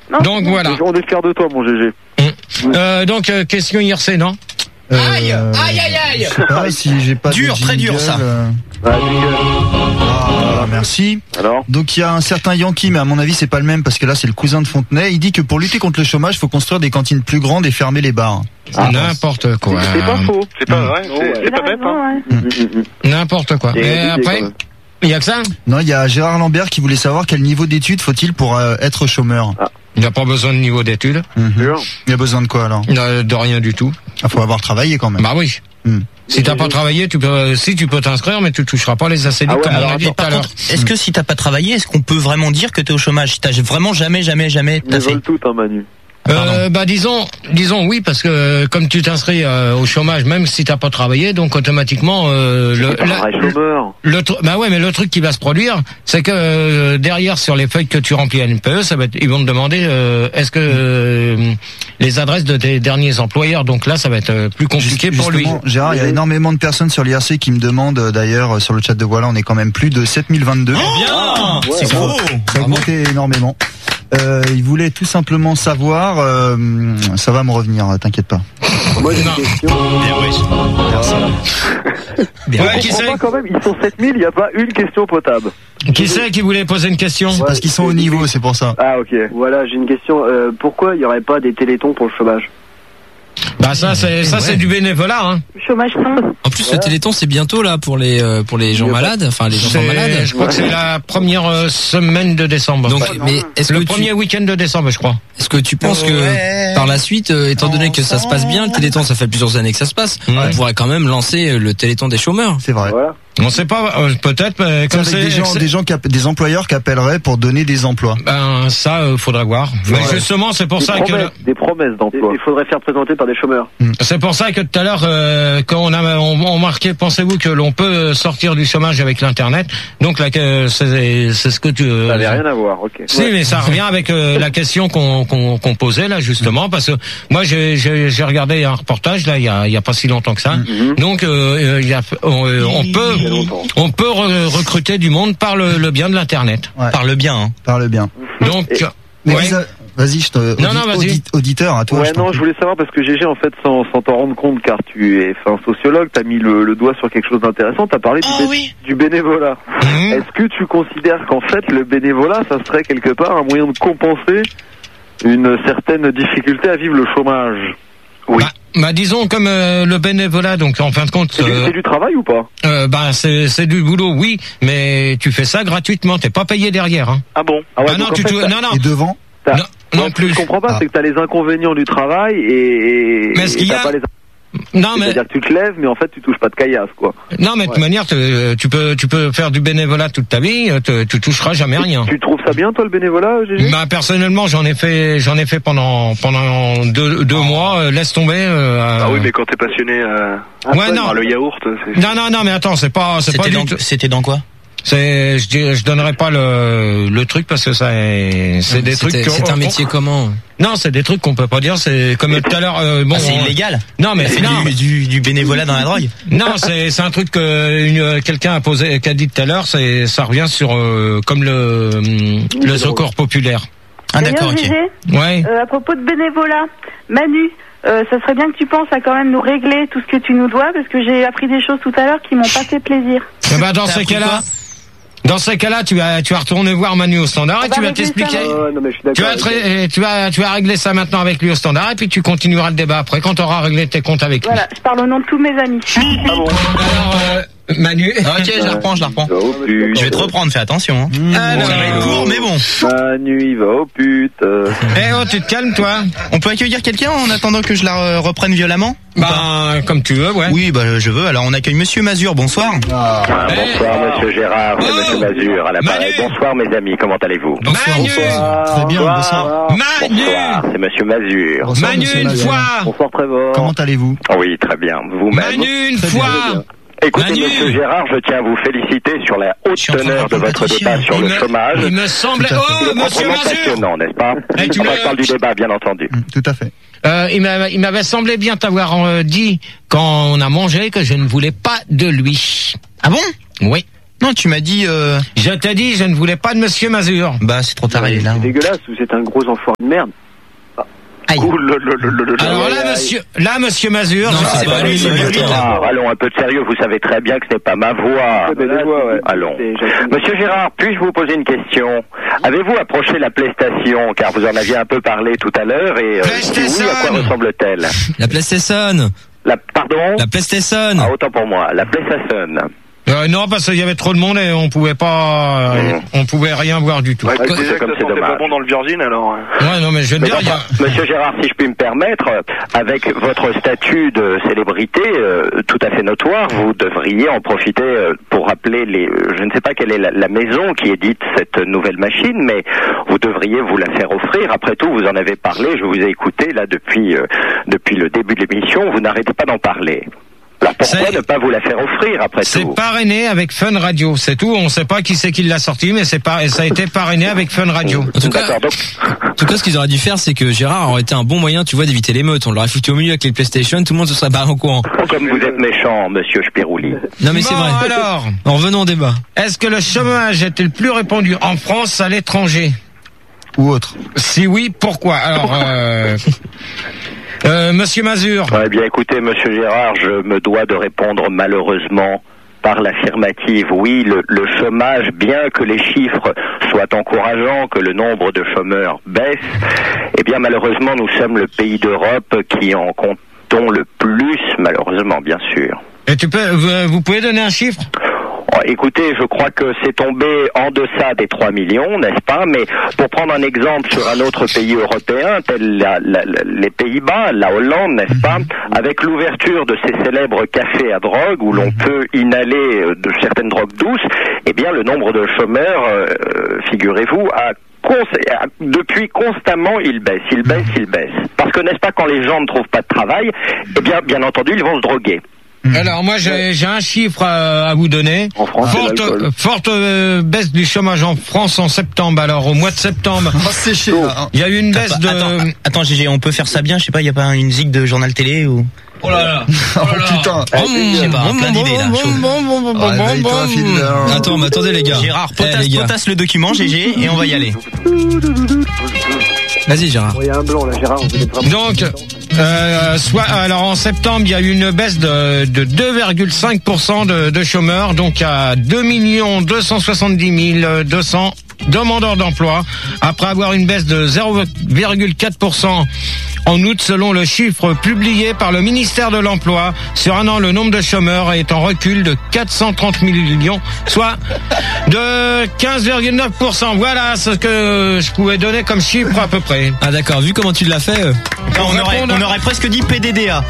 Non, Donc voilà. On est fiers de toi, mon GG. Donc question IRC, non? Aïe. Je sais pas si j'ai pas Dur, de très dur, jingle, ça. Merci. Alors Donc il y a un certain Yankee, mais à mon avis c'est pas le même parce que là c'est le cousin de Fontenay. Il dit que pour lutter contre le chômage, il faut construire des cantines plus grandes et fermer les bars. N'importe quoi. C'est pas faux. C'est pas vrai, c'est pas bête, hein. N'importe quoi. Et après, il y a que ça? Non, il y a Gérard Lambert qui voulait savoir quel niveau d'études faut-il pour être chômeur. Il n'a pas besoin de niveau d'études. Il a besoin de quoi alors? De rien du tout. Il faut avoir travaillé quand même. Bah oui. Si t'as pas travaillé, tu peux t'inscrire, mais tu toucheras pas les ACD comme on a dit tout à l'heure. Est-ce que si t'as pas travaillé, est-ce qu'on peut vraiment dire que t'es au chômage? Si t'as vraiment jamais Ils t'as fait? veulent tout, hein, Manu. Disons oui, parce que comme tu t'inscris au chômage, même si t'as pas travaillé, donc automatiquement mais le truc qui va se produire, c'est que derrière sur les feuilles que tu remplis à NPE, ils vont te demander est-ce que les adresses de tes derniers employeurs. Donc là, ça va être plus compliqué pour lui. Gérard, il y a énormément de personnes sur l'IRC qui me demandent d'ailleurs sur le chat de Voilà, on est quand même plus de 7022. Bien, c'est beau. Ça a augmenté énormément. Il voulait tout simplement savoir, ça va me revenir, t'inquiète pas. Moi j'ai une question. Qui c'est? Quand même, ils sont 7000, il n'y a pas une question potable. Qui c'est qui voulait poser une question? C'est parce qu'ils sont au niveau, c'est pour ça. Ah ok. Voilà, j'ai une question. Pourquoi il n'y aurait pas des télétons pour le chômage? Bah c'est du bénévolat, hein. Chômage sans. En plus, le Téléthon, c'est bientôt là pour les gens malades, enfin les enfants malades. Je crois que c'est la première semaine de décembre. Donc, mais est-ce le que premier week-end de décembre, je crois. Est-ce que tu penses que par la suite, étant donné que ça se passe bien, le Téléthon, ça fait plusieurs années que ça se passe, on pourrait quand même lancer le Téléthon des chômeurs. C'est vrai. Voilà. On sait pas, peut-être, mais comme c'est des employeurs qui appelleraient pour donner des emplois. Ben ça, faudra voir. Mais justement, c'est pour ça que des promesses d'emploi. Il faudrait faire présenter par des chômeurs. C'est pour ça que tout à l'heure, quand on marquait, pensez-vous que l'on peut sortir du chômage avec l'internet. Donc là, c'est ce que tu. Ça n'avait rien à voir, ok. Si, mais ça revient avec la question qu'on posait là justement, parce que moi j'ai regardé un reportage là il y a pas si longtemps que ça. Donc on peut recruter du monde par le bien de l'internet. Ouais. Par le bien. Hein. Par le bien. Donc vas-y, vas-y. Auditeur, à toi. Je voulais savoir parce que GG, en fait, sans t'en rendre compte, car tu es un sociologue, t'as mis le doigt sur quelque chose d'intéressant, t'as parlé du bénévolat. Est-ce que tu considères qu'en fait, le bénévolat, ça serait quelque part un moyen de compenser une certaine difficulté à vivre le chômage? Oui. Bah disons comme le bénévolat, donc en fin de compte c'est du travail ou pas? C'est du boulot, oui, mais tu fais ça gratuitement, t'es pas payé derrière, hein. Ah bon? Ah ouais, non, non. Et devant? Non plus. Je comprends pas, c'est que t'as les inconvénients du travail et mais ce qu'il y a... Non, mais c'est-à-dire que tu te lèves, mais en fait tu touches pas de caillasse, quoi. Non, mais de toute manière, tu peux faire du bénévolat toute ta vie, tu toucheras jamais rien. Tu trouves ça bien, toi, le bénévolat, Gégé? Bah personnellement, j'en ai fait pendant 2 mois. Laisse tomber. Ah oui, mais quand t'es passionné par le yaourt, c'est... Non, mais attends, c'est pas du tout. C'était dans quoi? Je donnerai pas le truc parce que c'est des trucs. C'est un métier comment? Non, c'est des trucs qu'on peut pas dire. C'est comme tout à l'heure. C'est illégal. Non, mais c'est du bénévolat dans la drogue. Non, c'est un truc que quelqu'un qu'a dit tout à l'heure. Ça revient sur comme le secours populaire. Ah d'accord, ok. Ouais. À propos de bénévolat, Manu. Ça serait bien que tu penses à quand même nous régler tout ce que tu nous dois, parce que j'ai appris des choses tout à l'heure qui m'ont pas fait plaisir. Dans ces cas-là, tu vas retourner voir Manu au standard et tu vas t'expliquer. Tu vas régler ça maintenant avec lui au standard et puis tu continueras le débat après quand tu auras réglé tes comptes avec lui. Voilà, je parle au nom de tous mes amis. Ah bon. Alors, Manu. Ok, je la reprends. Je vais te reprendre, fais attention. Hein. Ça va être court, mais bon. Manu, il va au pute. Tu te calmes, toi. On peut accueillir quelqu'un en attendant que je la reprenne violemment? Comme tu veux, ouais. Oui, je veux. Alors, on accueille Monsieur Mazur. Bonsoir. Bonsoir, Monsieur Gérard. C'est Monsieur Mazur à l'appareil. Bonsoir, mes amis. Comment allez-vous? Manu. Très bien, bonsoir. Manu. Bonsoir, c'est Monsieur Mazur. Bonsoir, Manu, Monsieur une Mazur. fois. Bonsoir, Trevor. Comment allez-vous? Oui, très bien. Vous-même? Manu, une fois. Écoutez, Manu. Monsieur Gérard, je tiens à vous féliciter sur la haute teneur de votre débat sur le chômage. Il me semble... Monsieur Mazur. Passionnant, n'est-ce pas? On parle du débat, bien entendu. Tout à fait. Il m'avait semblé bien t'avoir dit quand on a mangé que je ne voulais pas de lui. Ah bon? Oui. Non, tu m'as dit... Je t'ai dit, je ne voulais pas de Monsieur Mazur. Bah, c'est trop tard, il est là. C'est dégueulasse, vous êtes un gros enfoiré de merde. Aïe. Alors là, monsieur Mazur, non, c'est pas lui. Allons, un peu de sérieux, vous savez très bien que ce n'est pas ma voix. Allons. Monsieur Gérard, puis-je vous poser une question? Avez-vous approché la PlayStation, car vous en aviez un peu parlé tout à l'heure, et si oui, à quoi ressemble-t-elle? La PlayStation. Pardon? La PlayStation. Ah, autant pour moi, la PlayStation. Non, parce qu'il y avait trop de monde et on pouvait pas, on pouvait rien voir du tout. Ouais, c'est comme c'est pas bon dans le Virgin, alors. Ouais, non, mais je veux dire, Monsieur Gérard, si je puis me permettre, avec votre statut de célébrité tout à fait notoire, vous devriez en profiter pour rappeler je ne sais pas quelle est la maison qui édite cette nouvelle machine, mais vous devriez vous la faire offrir. Après tout, vous en avez parlé, je vous ai écouté là depuis le début de l'émission, vous n'arrêtez pas d'en parler. Alors pourquoi ne pas vous la faire offrir après tout? C'est parrainé avec Fun Radio, c'est tout. On ne sait pas qui c'est qui l'a sorti, mais ça a été parrainé avec Fun Radio. En tout cas, ce qu'ils auraient dû faire, c'est que Gérard aurait été un bon moyen, tu vois, d'éviter l'émeute. On l'aurait foutu au milieu avec les PlayStation, tout le monde se serait barré au courant. Comme vous êtes méchant, monsieur Spirouli. Non mais c'est vrai. Alors, en revenons au débat. Est-ce que le chômage est-il plus répandu en France, à l'étranger ou autre? Si oui, pourquoi? Alors, Monsieur Mazur. Eh bien, écoutez, Monsieur Gérard, je me dois de répondre malheureusement par l'affirmative. Oui, le chômage, bien que les chiffres soient encourageants, que le nombre de chômeurs baisse, eh bien, malheureusement, nous sommes le pays d'Europe qui en comptons le plus, malheureusement, bien sûr. Et vous pouvez donner un chiffre? Écoutez, je crois que c'est tombé en deçà des 3 millions, n'est-ce pas? Mais pour prendre un exemple sur un autre pays européen, tel les Pays-Bas, la Hollande, n'est-ce pas? Avec l'ouverture de ces célèbres cafés à drogue où l'on peut inhaler de certaines drogues douces, eh bien le nombre de chômeurs, figurez-vous, depuis constamment il baisse. Parce que n'est-ce pas, quand les gens ne trouvent pas de travail, eh bien entendu ils vont se droguer. Alors moi j'ai un chiffre à vous donner. En France, forte baisse du chômage en France en septembre. Alors au mois de septembre, il y a eu une baisse de... Attends GG, on peut faire ça bien? Je sais pas, il y a pas une zig de journal télé ou... Oh là là. Oh putain. Je sais pas, plein d'idées là. Attends, mais attendez les gars. Gérard, potasse le document GG et on va y aller. Vas-y Gérard. Il y a un blanc là, Gérard. Donc, alors en septembre, il y a eu une baisse de 2,5% de chômeurs, donc à 2 270 200 demandeurs d'emploi, après avoir une baisse de 0,4% en août, selon le chiffre publié par le ministère de l'Emploi. Sur un an, le nombre de chômeurs est en recul de 430 millions, soit de 15,9%. Voilà ce que je pouvais donner comme chiffre à peu près. Ah d'accord, vu comment tu l'as fait, on aurait presque dit PDDA.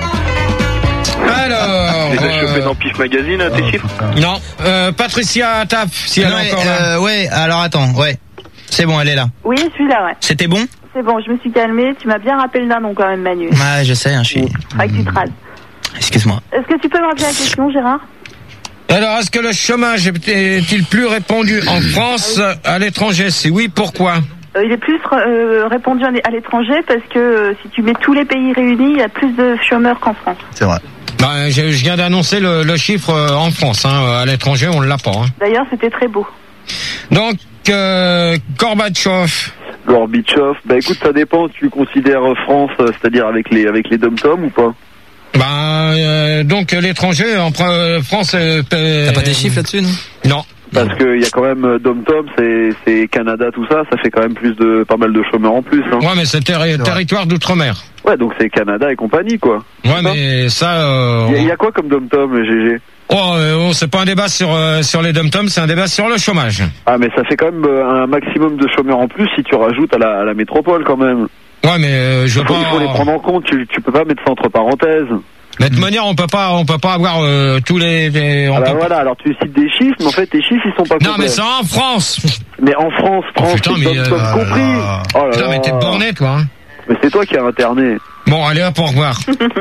Alors, les as chopés dans Pif Magazine, tes chiffres? Non, Patricia Taff, si elle est encore là. Ouais, alors attends, ouais. C'est bon, elle est là. Oui, je suis là, ouais. C'était bon? C'est bon, je me suis calmée. Tu m'as bien rappelé le nom quand même, Manu. Ouais, je sais, je suis... Faudrait que tu te rases. Excuse-moi. Est-ce que tu peux me rappeler la question, Gérard? Alors, est-ce que le chômage est-il plus répandu en France, à l'étranger? Si oui, pourquoi? Il est plus répandu à l'étranger parce que si tu mets tous les pays réunis, il y a plus de chômeurs qu'en France. C'est vrai. Je viens d'annoncer le chiffre en France. À l'étranger, on ne l'a pas. D'ailleurs, c'était très beau. Donc, Gorbatchev. Écoute, ça dépend. Tu considères France, c'est-à-dire avec les dom-toms ou pas? Donc l'étranger en France. T'as pas des chiffres là-dessus, non? Non. Parce qu'il y a quand même dom-tom, c'est Canada, tout ça, ça fait quand même pas mal de chômeurs en plus. Ouais, mais c'est territoire d'outre-mer. Ouais, donc c'est Canada et compagnie, quoi. Ouais, mais ça... Il y a quoi comme dom-tom, GG? C'est pas un débat sur les dom-toms, c'est un débat sur le chômage. Ah, mais ça fait quand même un maximum de chômeurs en plus si tu rajoutes à la métropole, quand même. Ouais, mais il faut les prendre en compte, tu peux pas mettre ça entre parenthèses. Mais de toute manière, on peut pas avoir tous les voilà, alors tu cites des chiffres, mais en fait tes chiffres ils sont pas complets. Non, mais c'est en France. Mais en France, putain, mais compris. Oh là putain, mais t'es borné, toi. Mais c'est toi qui as interné. Bon, allez hop, au revoir.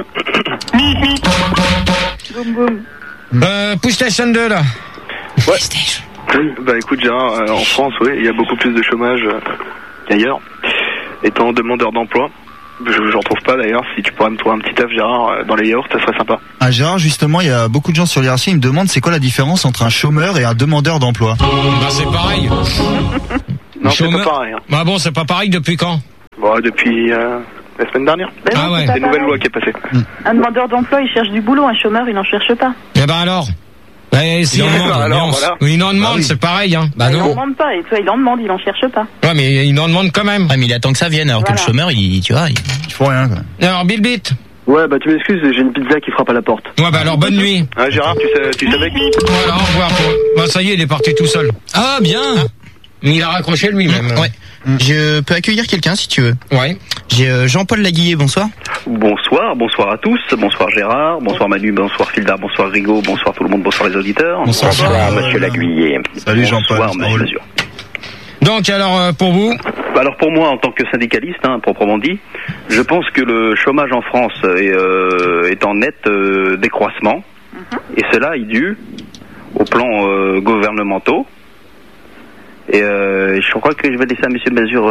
Boum boum. PlayStation 2 là. Ouais. Bah écoute Gérard, en France, oui, il y a beaucoup plus de chômage qu'ailleurs, étant demandeur d'emploi. J'en trouve pas d'ailleurs. Si tu pourrais me trouver un petit taf, Gérard, dans les yaourts, ça serait sympa. Ah, Gérard, justement, il y a beaucoup de gens sur l'IRC, ils me demandent c'est quoi la différence entre un chômeur et un demandeur d'emploi. Bah c'est pareil. Non, c'est pas pareil. Hein. Bah bon, c'est pas pareil depuis quand? Bon, depuis la semaine dernière. Ben non, ouais. C'est une nouvelle loi qui est passée. Un demandeur d'emploi, il cherche du boulot, un chômeur, il n'en cherche pas. Eh ben alors. Si il en demande, voilà. Il en demande, c'est pareil, hein. Il n'en demande pas, et toi, il en demande, il n'en cherche pas. Ouais, mais il en demande quand même. Ouais, mais il attend que ça vienne, alors que le chômeur, il faut rien, quoi. Alors, Bill Beat. Ouais, bah tu m'excuses, j'ai une pizza qui frappe à la porte. Ouais, bah alors bonne nuit. Ah, Gérard, tu savais qui? Voilà, au revoir. Bah ça y est, il est parti tout seul. Ah, bien. Il a raccroché lui-même. Ouais. Je peux accueillir quelqu'un si tu veux. Ouais. J'ai Jean-Paul Laguillet, bonsoir. Bonsoir à tous, bonsoir Gérard, bonsoir Manu, bonsoir Fildar, bonsoir Rigaud, bonsoir tout le monde, bonsoir les auditeurs. Bonsoir Monsieur Laguillet. Salut Jean-Paul. Bonsoir Monsieur Mazur. Donc alors pour vous? Alors pour moi, en tant que syndicaliste, proprement dit, je pense que le chômage en France est en net décroissement, et cela est dû aux plans gouvernementaux. Et je crois que je vais laisser à Monsieur Mazur.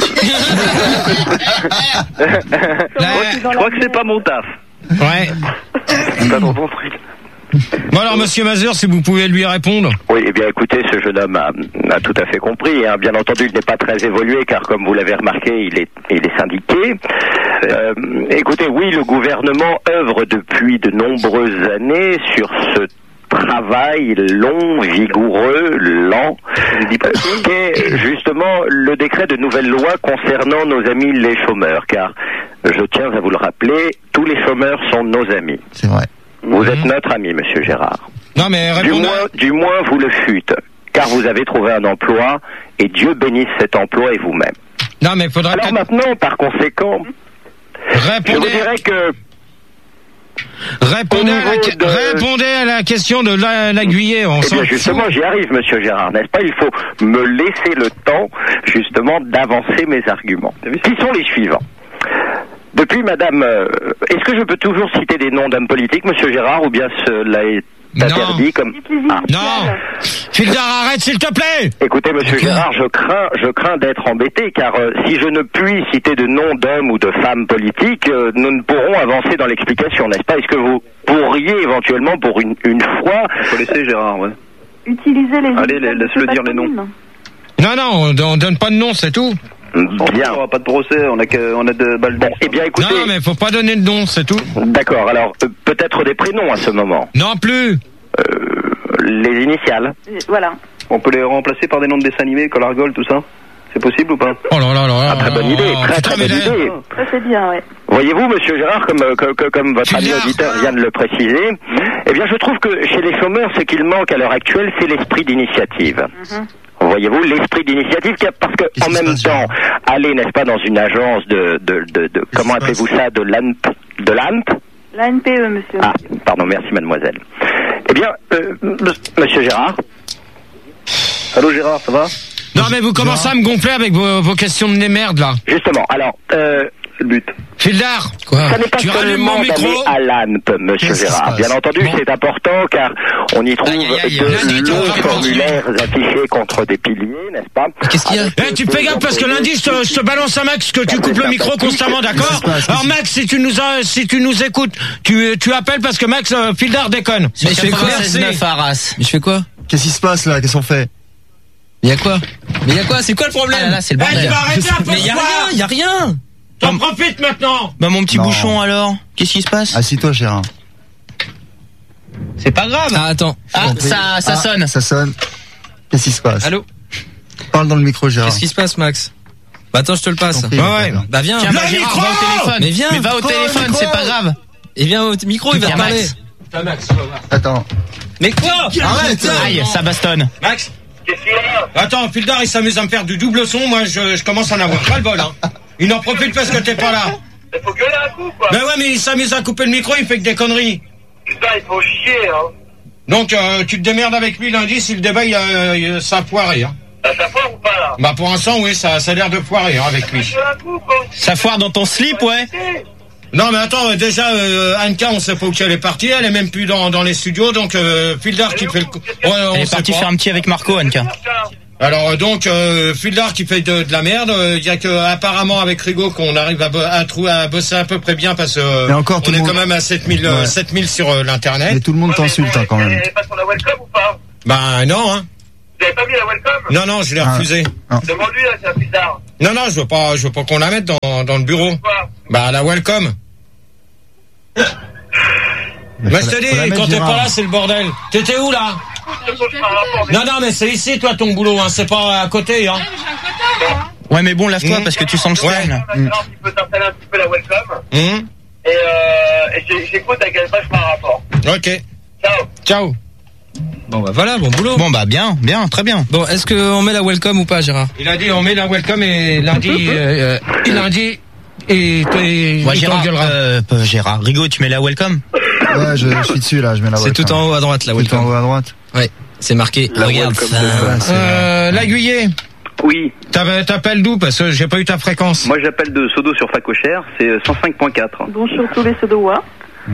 Je crois que c'est pas mon taf. Ouais. C'est pas mon truc. Bon alors Monsieur Mazur, si vous pouvez lui répondre. Oui, eh bien écoutez, ce jeune homme a tout à fait compris. Hein. Bien entendu, il n'est pas très évolué car comme vous l'avez remarqué, il est syndiqué. Écoutez, oui, le gouvernement œuvre depuis de nombreuses années sur ce travail long, vigoureux, lent, qu'est justement le décret de nouvelle loi concernant nos amis les chômeurs, car je tiens à vous le rappeler, tous les chômeurs sont nos amis. C'est vrai. Vous êtes notre ami, Monsieur Gérard. Non mais répondez. Du moins vous le fûtes, car vous avez trouvé un emploi, et Dieu bénisse cet emploi et vous-même. Non mais faudrait. Alors maintenant, par conséquent, répondez. je vous dirais que Répondez à la question de Laguillet. Eh bien justement, j'y arrive, Monsieur Gérard, n'est-ce pas? Il faut me laisser le temps, justement, d'avancer mes arguments. Qui sont les suivants? Depuis, madame, est-ce que je peux toujours citer des noms d'hommes politiques, Monsieur Gérard, ou bien cela est interdit comme... Ah. Non. Fildar, arrête s'il te plaît. Écoutez, Monsieur Gérard, je crains d'être embêté, car si je ne puis citer de noms d'hommes ou de femmes politiques, nous ne pourrons avancer dans l'explication, n'est-ce pas? Est-ce que vous pourriez éventuellement, pour une fois... Il faut laisser Gérard, ouais. Utiliser les... Allez, laisse-le dire les noms. Non, on donne pas de nom, c'est tout. Bien. On n'aura pas de procès, on a deux balles. Bon, eh bien écoutez... Non, mais faut pas donner de nom, c'est tout. D'accord, alors peut-être des prénoms à ce moment. Non plus. Les initiales. Voilà. On peut les remplacer par des noms de dessins animés, Collargol, tout ça? C'est possible ou pas? Oh là là là. Très bonne idée, très bonne idée. Ça c'est bien, ouais. Voyez-vous, Monsieur Gérard, comme votre ami auditeur vient de le préciser, eh bien je trouve que chez les chômeurs, ce qu'il manque à l'heure actuelle, c'est l'esprit d'initiative. Voyez-vous, l'esprit d'initiative, parce que en même temps, aller, n'est-ce pas, dans une agence de comment appelez-vous ça, de l'ANP? L'ANPE, monsieur. Ah, pardon, merci mademoiselle. Eh bien, Monsieur Gérard. Allô Gérard, ça va? Non mais vous commencez à me gonfler avec vos questions de merde là. Justement, alors, c'est le but. Fildar, ça n'est pas seulement d'aller à l'ANP, Monsieur Gérard. Bien entendu, c'est important car on y trouve de longs formulaires affichés contre des piliers, n'est-ce pas? Qu'est-ce qu'il y a? tu fais gaffe parce que lundi je te balance à Max que tu coupes le micro constamment, d'accord? Alors Max, si tu nous écoutes, tu appelles parce que Max Fildar déconne. Mais je fais quoi? Mais je fais quoi? Qu'est-ce qui se passe là? Qu'est-ce qu'on fait? Mais y a quoi? C'est quoi le problème? Ah là, c'est le bordel. Tu vas arrêter un peu. Mais y a rien. T'en profites maintenant. Bah mon petit bouchon alors, qu'est-ce qui se passe? Assis-toi Gérard. C'est pas grave. Ah attends. Ça sonne. Ça sonne. Qu'est-ce qui se passe? Allô? Parle dans le micro Gérard. Qu'est-ce qui se passe Max? Bah attends, je te le passe. Ouais. Bah viens. Tiens, Gérard, va au téléphone. Mais viens. Mais va au téléphone, c'est pas grave. Et viens au micro, il va parler. Max. Attends. Mais quoi? Arrête. Aïe, ça bastonne. Max. Attends, Fildar, il s'amuse à me faire du double son. Moi, je commence à en avoir pas le bol, hein. Il en profite parce que t'es pas là. Il faut gueuler un coup, quoi. Ben ouais, mais il s'amuse à couper le micro, il fait que des conneries. Putain, il faut chier, hein. Donc, tu te démerdes avec lui lundi si le débat, ça a foiré, hein. Ça foire ou pas, là? Bah, pour l'instant, oui, ça a l'air de foirer, hein, avec lui. Ça foire dans ton slip, ouais. Non, mais attends, déjà, Anka, on sait pas où elle est partie, elle est même plus dans les studios, donc, Fildar qui fait le coup. Elle est partie faire un petit avec Marco, Anka. Alors donc Fildar qui fait de la merde, il y a que apparemment avec Rigaud qu'on arrive à bosser à peu près bien parce que on est quand même à 7000 sur l'internet. Mais tout le monde t'insulte quand même. Vous n'avez pas sur la welcome ou pas? Ben non hein. Vous avez pas mis la welcome? Non, je l'ai refusé. Demande-lui là, c'est un Fildar. Non, je veux pas qu'on la mette dans le bureau. Bah la welcome. Bah je te dis, quand t'es pas là, c'est le bordel. T'étais où là? Non, mais c'est ici, toi, ton boulot, hein. C'est pas à côté, hein. Ouais, mais bon, lave-toi parce que tu sens le style. Tu peux t'installer un petit peu la welcome. Et j'écoute à quel page par rapport. Ok. Ciao. Bon bah voilà, bon boulot. Bon bah bien, très bien. Bon, est-ce qu'on met la welcome ou pas, Gérard? Il a dit on met la welcome et lundi, Gérard, Rigaud, tu mets la welcome? Ouais, je suis dessus là, je mets la welcome. C'est tout en haut à droite, la welcome. Tout en haut à droite. Ouais, c'est marqué. Regarde ça. L'Aiguillé. Oui. T'appelles d'où? Parce que j'ai pas eu ta fréquence. Moi j'appelle de Sodo sur Facochère, c'est 105.4. Bonjour tous les Sodois.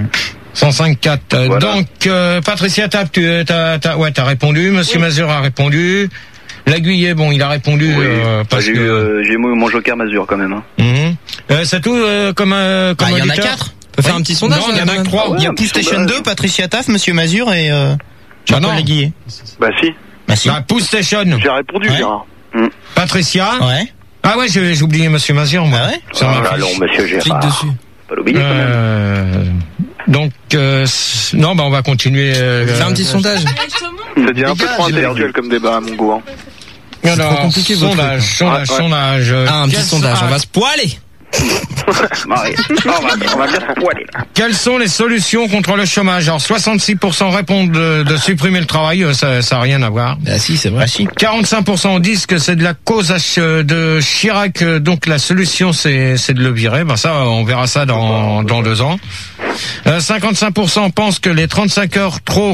105.4. Voilà. Donc Patricia Tap, t'as répondu. Monsieur Mazur a répondu. L'Aiguillé, bon, il a répondu parce que j'ai mon joker Mazur quand même. c'est tout comme il y en a auditeur. 4. On peut faire un petit sondage. Non, il y en a que 3. Il y a PlayStation 2, Patricia Taf, Monsieur Mazur et Jean-Paul Laguillet. Bah si. Bah PlayStation. J'ai répondu, Gérard. Patricia. Ouais. Ah ouais, j'ai oublié Monsieur Mazur, moi. Ah ouais. Ça m'a Allons, Monsieur Gérard. Clique dessus. Pas l'oublier quand même. Donc non, bah on va continuer. Faire un petit sondage. Ça devient un peu trop intellectuel comme débat à mon goût. Hein. Alors, trop compliqué, votre sondage. Ah, un petit sondage. On va se poiler. On va bien se poiler là. Quelles sont les solutions contre le chômage? Alors 66% répondent de supprimer le travail, ça a rien à voir. Ah si, c'est vrai. 45% disent que c'est de la cause de Chirac, donc la solution c'est de le virer. Ben ça, on verra ça dans 2 ans. 55% pensent que les 35 heures trop,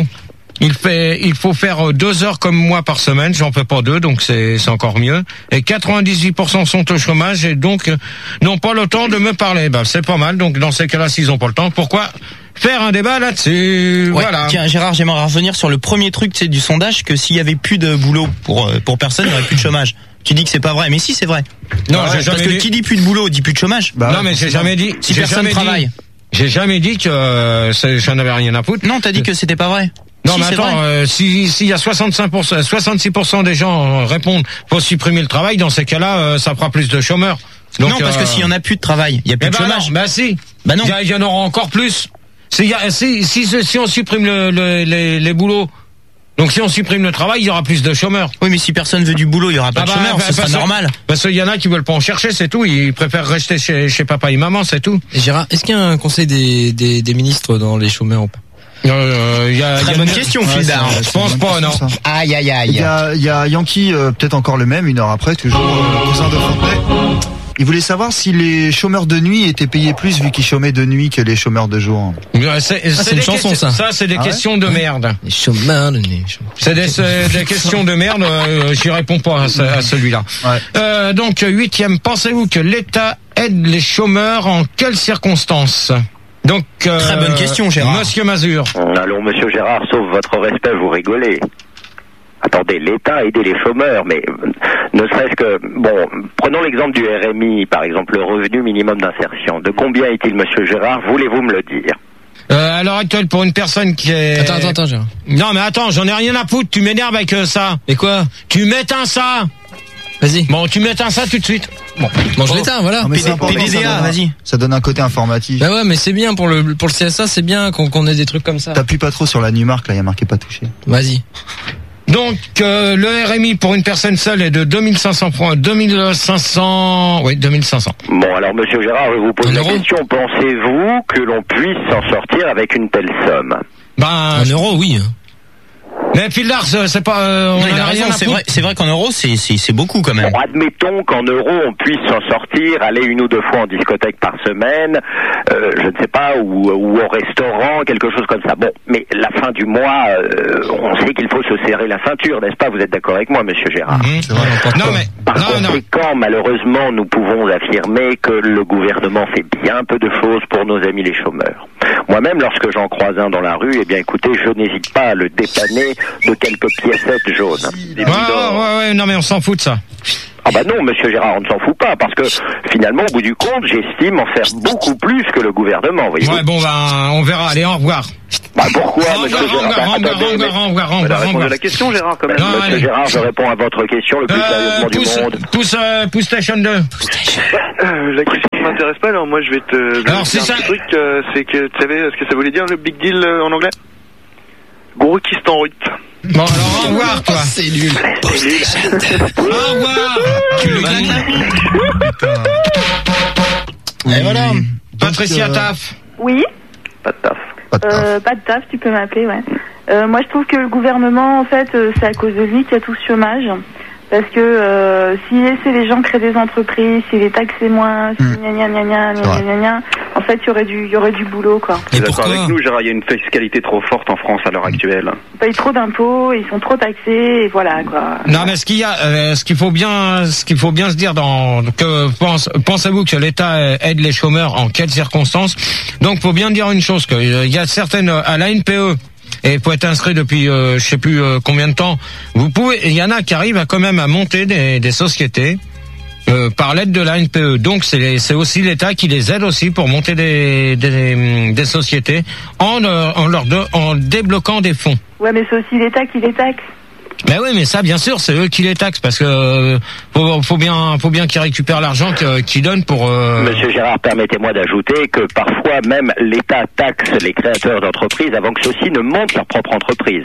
il faut faire 2 heures comme moi par semaine, j'en fais pas 2, donc c'est encore mieux. Et 98% sont au chômage et donc n'ont pas le temps de me parler. Ben c'est pas mal, donc dans ces cas-là, s'ils ont pas le temps, pourquoi faire un débat là-dessus? Ouais, voilà. Tiens, Gérard, j'aimerais revenir sur le premier truc, c'est du sondage, que s'il y avait plus de boulot pour personne, il n'y aurait plus de chômage. Tu dis que c'est pas vrai, mais si c'est vrai. Non, j'ai jamais parce que dit. qui dit plus de boulot dit plus de chômage. Non, mais j'ai jamais dit. Si personne travaille. J'ai jamais dit que j'en avais rien à foutre. Non, t'as dit que c'était pas vrai. Non, si, mais attends, s'il y a 66% des gens répondent faut supprimer le travail, dans ces cas-là, ça fera plus de chômeurs. Donc, non, parce que s'il y en a plus de travail, il y a plus de chômage. Bah si. Bah non. Il y en aura encore plus. Si on supprime les boulots, donc si on supprime le travail, il y aura plus de chômeurs. Oui, mais si personne veut du boulot, il y aura pas de chômeurs, ce sera normal. Parce qu'il y en a qui veulent pas en chercher, c'est tout. Ils préfèrent rester chez papa et maman, c'est tout. Et Gérard, est-ce qu'il y a un conseil des ministres dans les chômeurs ou pas? Très bonne question, Fildar. Je pense pas, non. Aïe. Il y a Yankee, peut-être encore le même, 1 heure après, toujours cousin de Fontenay. Il voulait savoir si les chômeurs de nuit étaient payés plus vu qu'ils chômaient de nuit que les chômeurs de jour. C'est une chanson, ça. Ça, c'est des questions de merde. Les chômeurs de nuit. C'est des questions de merde. J'y réponds pas à celui-là. Ouais. Donc 8e, pensez-vous que l'État aide les chômeurs en quelles circonstances? Donc très bonne question, Gérard. Monsieur Mazur. Allons, Monsieur Gérard, sauf votre respect, vous rigolez. Attendez, l'État a aidé les chômeurs, mais ne serait-ce que... Bon, prenons l'exemple du RMI, par exemple, le revenu minimum d'insertion. De combien est-il, Monsieur Gérard? Voulez-vous me le dire? À l'heure actuelle, pour une personne qui est... Attends, Gérard. Non, mais attends, j'en ai rien à foutre, tu m'énerves avec ça. Et quoi? Tu m'éteins ça. Vas-y. Bon, tu m'éteins ça tout de suite. Bon, je l'éteins, voilà. PDDA, vas-y. Ça donne un côté informatif. Bah ouais, mais c'est bien pour le CSA, c'est bien qu'on ait des trucs comme ça. T'appuies pas trop sur la Numark, là, il y a marqué pas touché. Vas-y. Donc le RMI pour une personne seule est de 2500 francs, 2500. Oui, 2500. Bon, alors Monsieur Gérard, je vous pose la question, pensez-vous que l'on puisse s'en sortir avec une telle somme? Ben, 1 euro, oui. Mais Fildar, c'est pas. Non, il a raison. C'est vrai qu'en euros, c'est beaucoup quand même. Bon, admettons qu'en euros, on puisse s'en sortir, aller 1 ou 2 fois en discothèque par semaine, je ne sais pas, ou au restaurant, quelque chose comme ça. Bon, mais la fin du mois, on sait qu'il faut se serrer la ceinture, n'est-ce pas? Vous êtes d'accord avec moi, Monsieur Gérard? C'est vrai, Par conséquent, malheureusement, nous pouvons affirmer que le gouvernement fait bien peu de choses pour nos amis les chômeurs. Moi-même, lorsque j'en croise un dans la rue, eh bien, écoutez, je n'hésite pas à le dépanner de quelques piécettes jaunes. Ouais, non mais on s'en fout de ça. Ah bah non, monsieur Gérard, on ne s'en fout pas, parce que finalement, au bout du compte, j'estime en faire beaucoup plus que le gouvernement, voyez-vous. Ouais, bon, bah, on verra. Allez, au revoir. Bah pourquoi, monsieur Gérard? Au revoir. Répondez à la question, Gérard, quand même. Non, monsieur Gérard, je réponds à votre question le plus sérieusement du monde. Pousse Station 2. La question ne m'intéresse pas, alors moi je vais te... Alors c'est ça. Un truc, c'est que, tu savais ce que ça voulait dire, le big deal en anglais? Gros Kistanruit. Bon, alors au revoir, toi. C'est nul. Au revoir. Tu le gagnes. Et voilà. Patricia Taff. Oui. Pas de taf. Pas de taf, tu peux m'appeler, ouais. Moi, je trouve que le gouvernement, en fait, c'est à cause de lui qu'il y a tout ce chômage. Parce que s'il laissait les gens créer des entreprises, s'il les taxait moins, en fait, il y aurait du boulot, quoi. Tu es d'accord avec nous, Gérard, il y a une fiscalité trop forte en France à l'heure actuelle. Ils payent trop d'impôts, ils sont trop taxés, et voilà, quoi. Non, mais ce qu'il faut bien se dire pensez-vous que l'État aide les chômeurs en quelles circonstances? Donc, faut bien dire une chose, qu'il y a certaines, à la NPE, et faut être inscrit depuis je sais plus combien de temps. Il y en a qui arrivent quand même à monter des sociétés par l'aide de la NPE. Donc c'est aussi l'État qui les aide aussi pour monter des sociétés en débloquant des fonds. Ouais, mais c'est aussi l'État qui les taxe. Ben oui, mais ça, bien sûr, c'est eux qui les taxent parce que faut bien qu'ils récupèrent l'argent qu'ils donnent pour. Monsieur Gérard, permettez-moi d'ajouter que parfois même l'État taxe les créateurs d'entreprises avant que ceux-ci ne montent leur propre entreprise.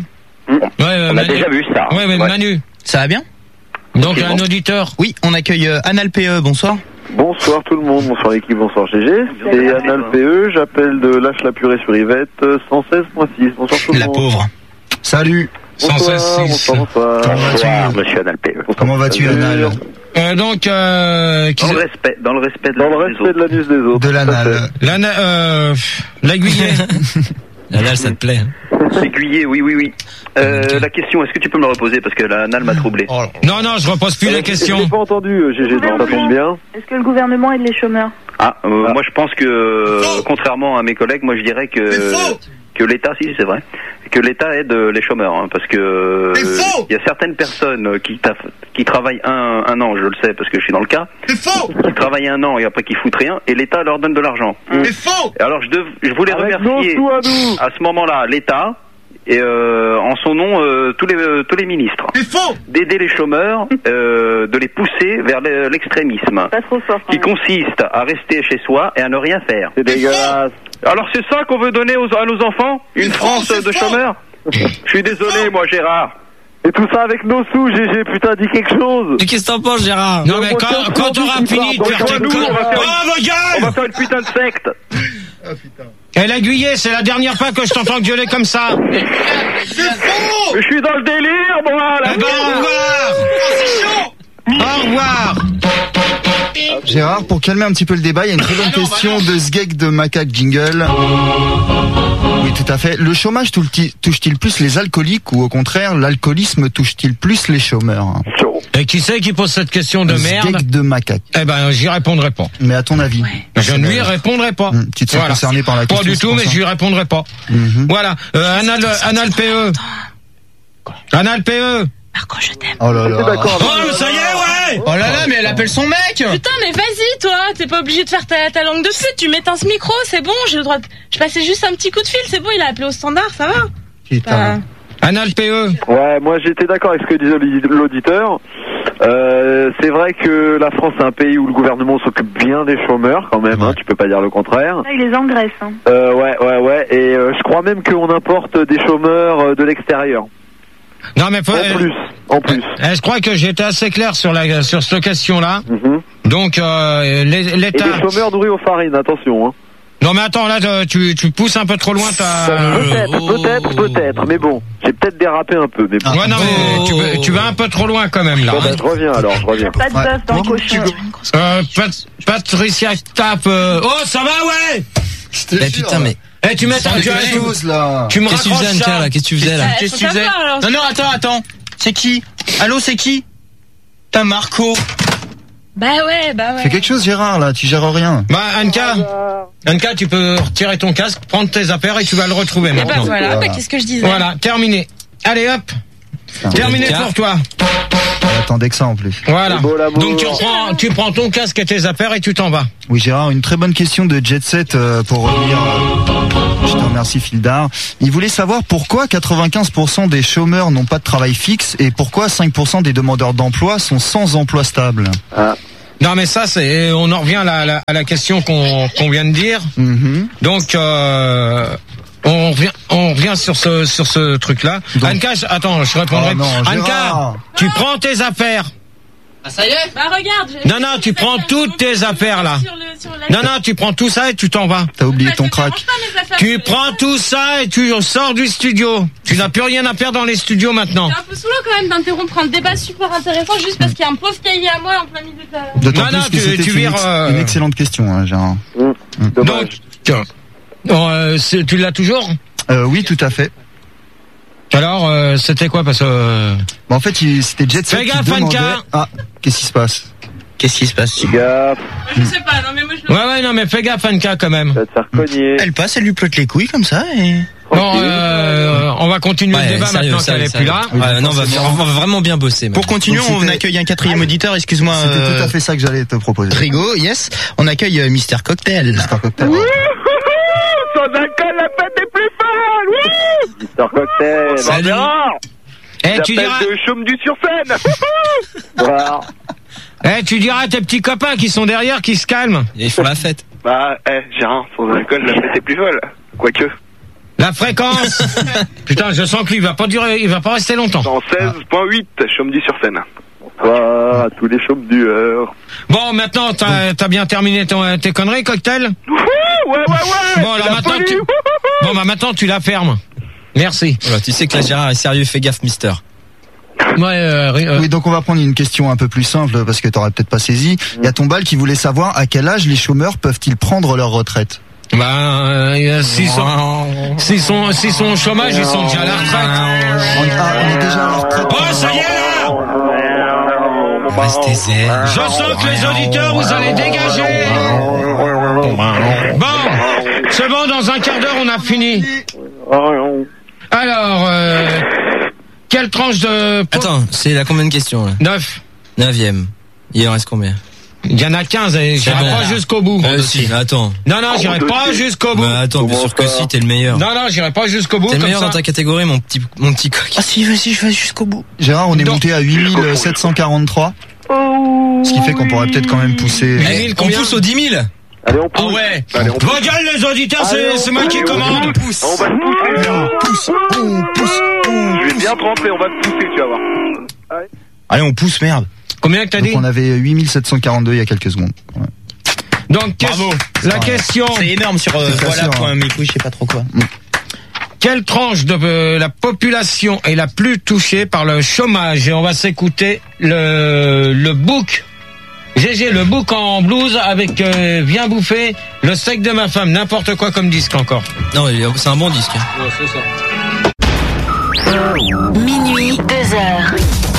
On a déjà vu ça. Ouais, mais Manu, ça va bien? Donc un auditeur. Oui, on accueille Anal PE. Bonsoir. Bonsoir tout le monde, bonsoir l'équipe, bonsoir GG. C'est Anal PE, j'appelle de Lâche la purée sur Yvette, 116.6. Bonsoir tout le monde. La pauvre. Salut. 116.6. Bonsoir, monsieur Anal PE. Comment vas-tu, Anal? Dans le respect de l'anus des autres. De l'anal. L'aiguillet. L'anal, ça te plaît? L'aiguillet, oui. La question, est-ce que tu peux me la reposer parce que l'anal m'a troublé. Non, je repose plus la question. Je n'ai pas entendu, GG, ça tombe bien. Est-ce que le gouvernement aide les chômeurs? Moi je pense que, contrairement à mes collègues, moi je dirais que l'État, si c'est vrai, que l'État aide les chômeurs, hein, parce que il y a certaines personnes qui travaillent un an, je le sais parce que je suis dans le cas, qui travaillent un an et après qui foutent rien, et l'État leur donne de l'argent. C'est faux. Et alors je voulais remercier à ce moment-là l'État et en son nom tous les ministres d'aider les chômeurs, de les pousser vers l'extrémisme, qui consiste à rester chez soi et à ne rien faire. C'est dégueulasse. Alors c'est ça qu'on veut donner à nos enfants? Une France de chômeurs? Je suis désolé, moi, Gérard. Et tout ça avec nos sous, GG, putain, dis quelque chose. Mais qu'est-ce que t'en penses, Gérard? Non, mais quand t'auras fini de faire tes on va faire une putain de secte. Et l'aiguillet, c'est la dernière fois que je t'entends gueuler comme ça. C'est faux. Mais je suis dans le délire, moi, là. Au revoir. Au revoir. Gérard, pour calmer un petit peu le débat, il y a une très bonne question de Sgeg de Macaque Jingle. Oui, tout à fait. Le chômage touche-t-il plus les alcooliques ou au contraire, l'alcoolisme touche-t-il plus les chômeurs? Et qui c'est qui pose cette question de merde? Sgeg de Macaque. Eh ben, j'y répondrai pas. Mais à ton avis? Je ne lui répondrai pas. Tu te sens concerné par la question? Pas du tout, mais je lui répondrai pas. Voilà. Anal PE. Anal PE. Marco, je t'aime. Oh là là. Oh, ça y est, ouais. Oh là là, mais elle appelle son mec. Putain, mais vas-y, toi. T'es pas obligé de faire ta langue de pute. Tu m'éteins ce micro, c'est bon. J'ai le droit de... Je passais juste un petit coup de fil, c'est bon. Il a appelé au standard, ça va. Putain. Anal PE. Ouais, moi j'étais d'accord avec ce que disait l'auditeur. C'est vrai que la France c'est un pays où le gouvernement s'occupe bien des chômeurs quand même, hein, tu peux pas dire le contraire. Il les engraisse. Hein. Ouais. Et je crois même qu'on importe des chômeurs de l'extérieur. Non mais en plus. Je crois que j'étais assez clair sur cette question-là. Donc l'État. Et des chômeurs nourris aux farines, attention. Hein. Non mais attends, là tu pousses un peu trop loin Peut-être, mais bon, j'ai peut-être dérapé un peu. Mais bon. Ouais, non mais tu vas un peu trop loin quand même là. Bon, je reviens. Pas de bœuf dans le cochon. Patricia tape. Oh ça va ouais. Mais putain mais. Eh tu m'attends, tu me Qu'est-ce que tu faisais, Anka, là? Qu'est-ce que tu faisais là? Qu'est-ce que tu faisais? Non, attends. C'est qui? Allô, c'est qui? T'as Marco. Bah ouais. Fais quelque chose, Gérard, là, tu gères rien. Bah, Anka, tu peux retirer ton casque, prendre tes affaires et tu vas le retrouver maintenant. Bah voilà, qu'est-ce que je disais? Voilà, terminé. Allez, hop. Terminé pour toi. J'attendais que ça en plus. Voilà. Donc tu prends ton casque et tes affaires et tu t'en vas. Oui, Gérard, une très bonne question de Jet Set pour revenir. Je te remercie, Fildar. Il voulait savoir pourquoi 95% des chômeurs n'ont pas de travail fixe et pourquoi 5% des demandeurs d'emploi sont sans emploi stable. Non, mais ça, on en revient à la question qu'on vient de dire. Donc, on revient sur ce truc-là. Anka, attends, je répondrai. Anka, tu prends tes affaires. Ah, ça y est? Bah regarde. Non, tu prends toutes tes affaires là. Non, tu prends tout ça et tu t'en vas. T'as oublié ton crack. Tu prends tout ça et tu sors du studio. Tu n'as plus rien à faire dans les studios maintenant. C'est un peu saoulant quand même d'interrompre un débat super intéressant juste parce qu'il y a un pauvre cahier à moi en plein milieu de D'autant plus que c'était une excellente question, hein, Gérard. Donc, tu l'as toujours? Oui, tout à fait. Alors, c'était quoi parce que en fait, c'était Jet Set. Fais gaffe, qui demandait... Anka. Ah, qu'est-ce qui se passe? Qu'est-ce qui se passe? Fais gaffe. Je sais pas, non mais moi je le... Ouais, non mais fais gaffe, Anka, quand même. Ça va te faire cogner. Elle passe, elle lui plotte les couilles comme ça et... Bon, on va continuer le débat maintenant qu'elle est plus là. Non, on va vraiment bien bosser. Pour continuer, on accueille un quatrième auditeur, excuse-moi. C'était tout à fait ça que j'allais te proposer. Rigo, yes. On accueille Mister Cocktail. Mister Cocktail. Sans alcool, la fête est plus folle. Oui. Mister Cocktail. Salut. Tu diras... de chaume du sur scène. Voilà. Tu diras à tes petits copains qui sont derrière qui se calment. Ils font la fête. Bah, Gérard, sans alcool, la fête est plus folle. Quoique. La fréquence. Putain, je sens que lui, il va pas rester longtemps. 116.8, chaume du sur scène. Bonsoir à tous les chaumes du heure. Bon, maintenant, t'as bien terminé tes conneries, Cocktail? Ouais. Bon, alors maintenant, tu la fermes. Merci. Voilà, tu sais que là, Gérard est sérieux, fais gaffe, Mister. Oui, donc on va prendre une question un peu plus simple parce que t'aurais peut-être pas saisi. Il y a Tombal qui voulait savoir à quel âge les chômeurs peuvent-ils prendre leur retraite. S'ils sont au chômage, ils sont déjà à la retraite. On est déjà à la retraite. Oh, ça y est là! Restez zen. Je sens que les auditeurs, vous allez dégager. Bon, c'est bon, dans un quart d'heure, on a fini. Alors, quelle tranche de... Attends, c'est la combien de questions là? 9. 9e. Il en reste combien? Il y en a 15 et j'irai pas jusqu'au bout. Si, attends. Non, j'irai pas jusqu'au bout. Bah attends, bien sûr que si, t'es le meilleur. Non, j'irai pas jusqu'au bout. T'es le meilleur dans ta catégorie, mon petit coq. Ah si, vas-y, je vais jusqu'au bout. Gérard, on est monté à 8743. Ce qui fait qu'on pourrait peut-être quand même pousser... On pousse aux 10 000. Allez, on pousse. Ah ouais. Allez, on pousse. Vos gueules, les auditeurs, c'est moi qui commande. On pousse. On va te pousser. On pousse. Je vais bien te rentrer, on va te pousser, tu vas voir. Allez, on pousse, merde. Combien que t'as dit? On avait 8742 il y a quelques secondes. Ouais. Donc, la question... C'est énorme sur voilà.mes couilles, je sais pas trop quoi. Quelle tranche de la population est la plus touchée par le chômage? Et on va s'écouter le book. GG, le book en blues avec Viens bouffer le steak de ma femme. N'importe quoi comme disque encore. Non, c'est un bon disque. Ouais, c'est ça. Minuit, 2h.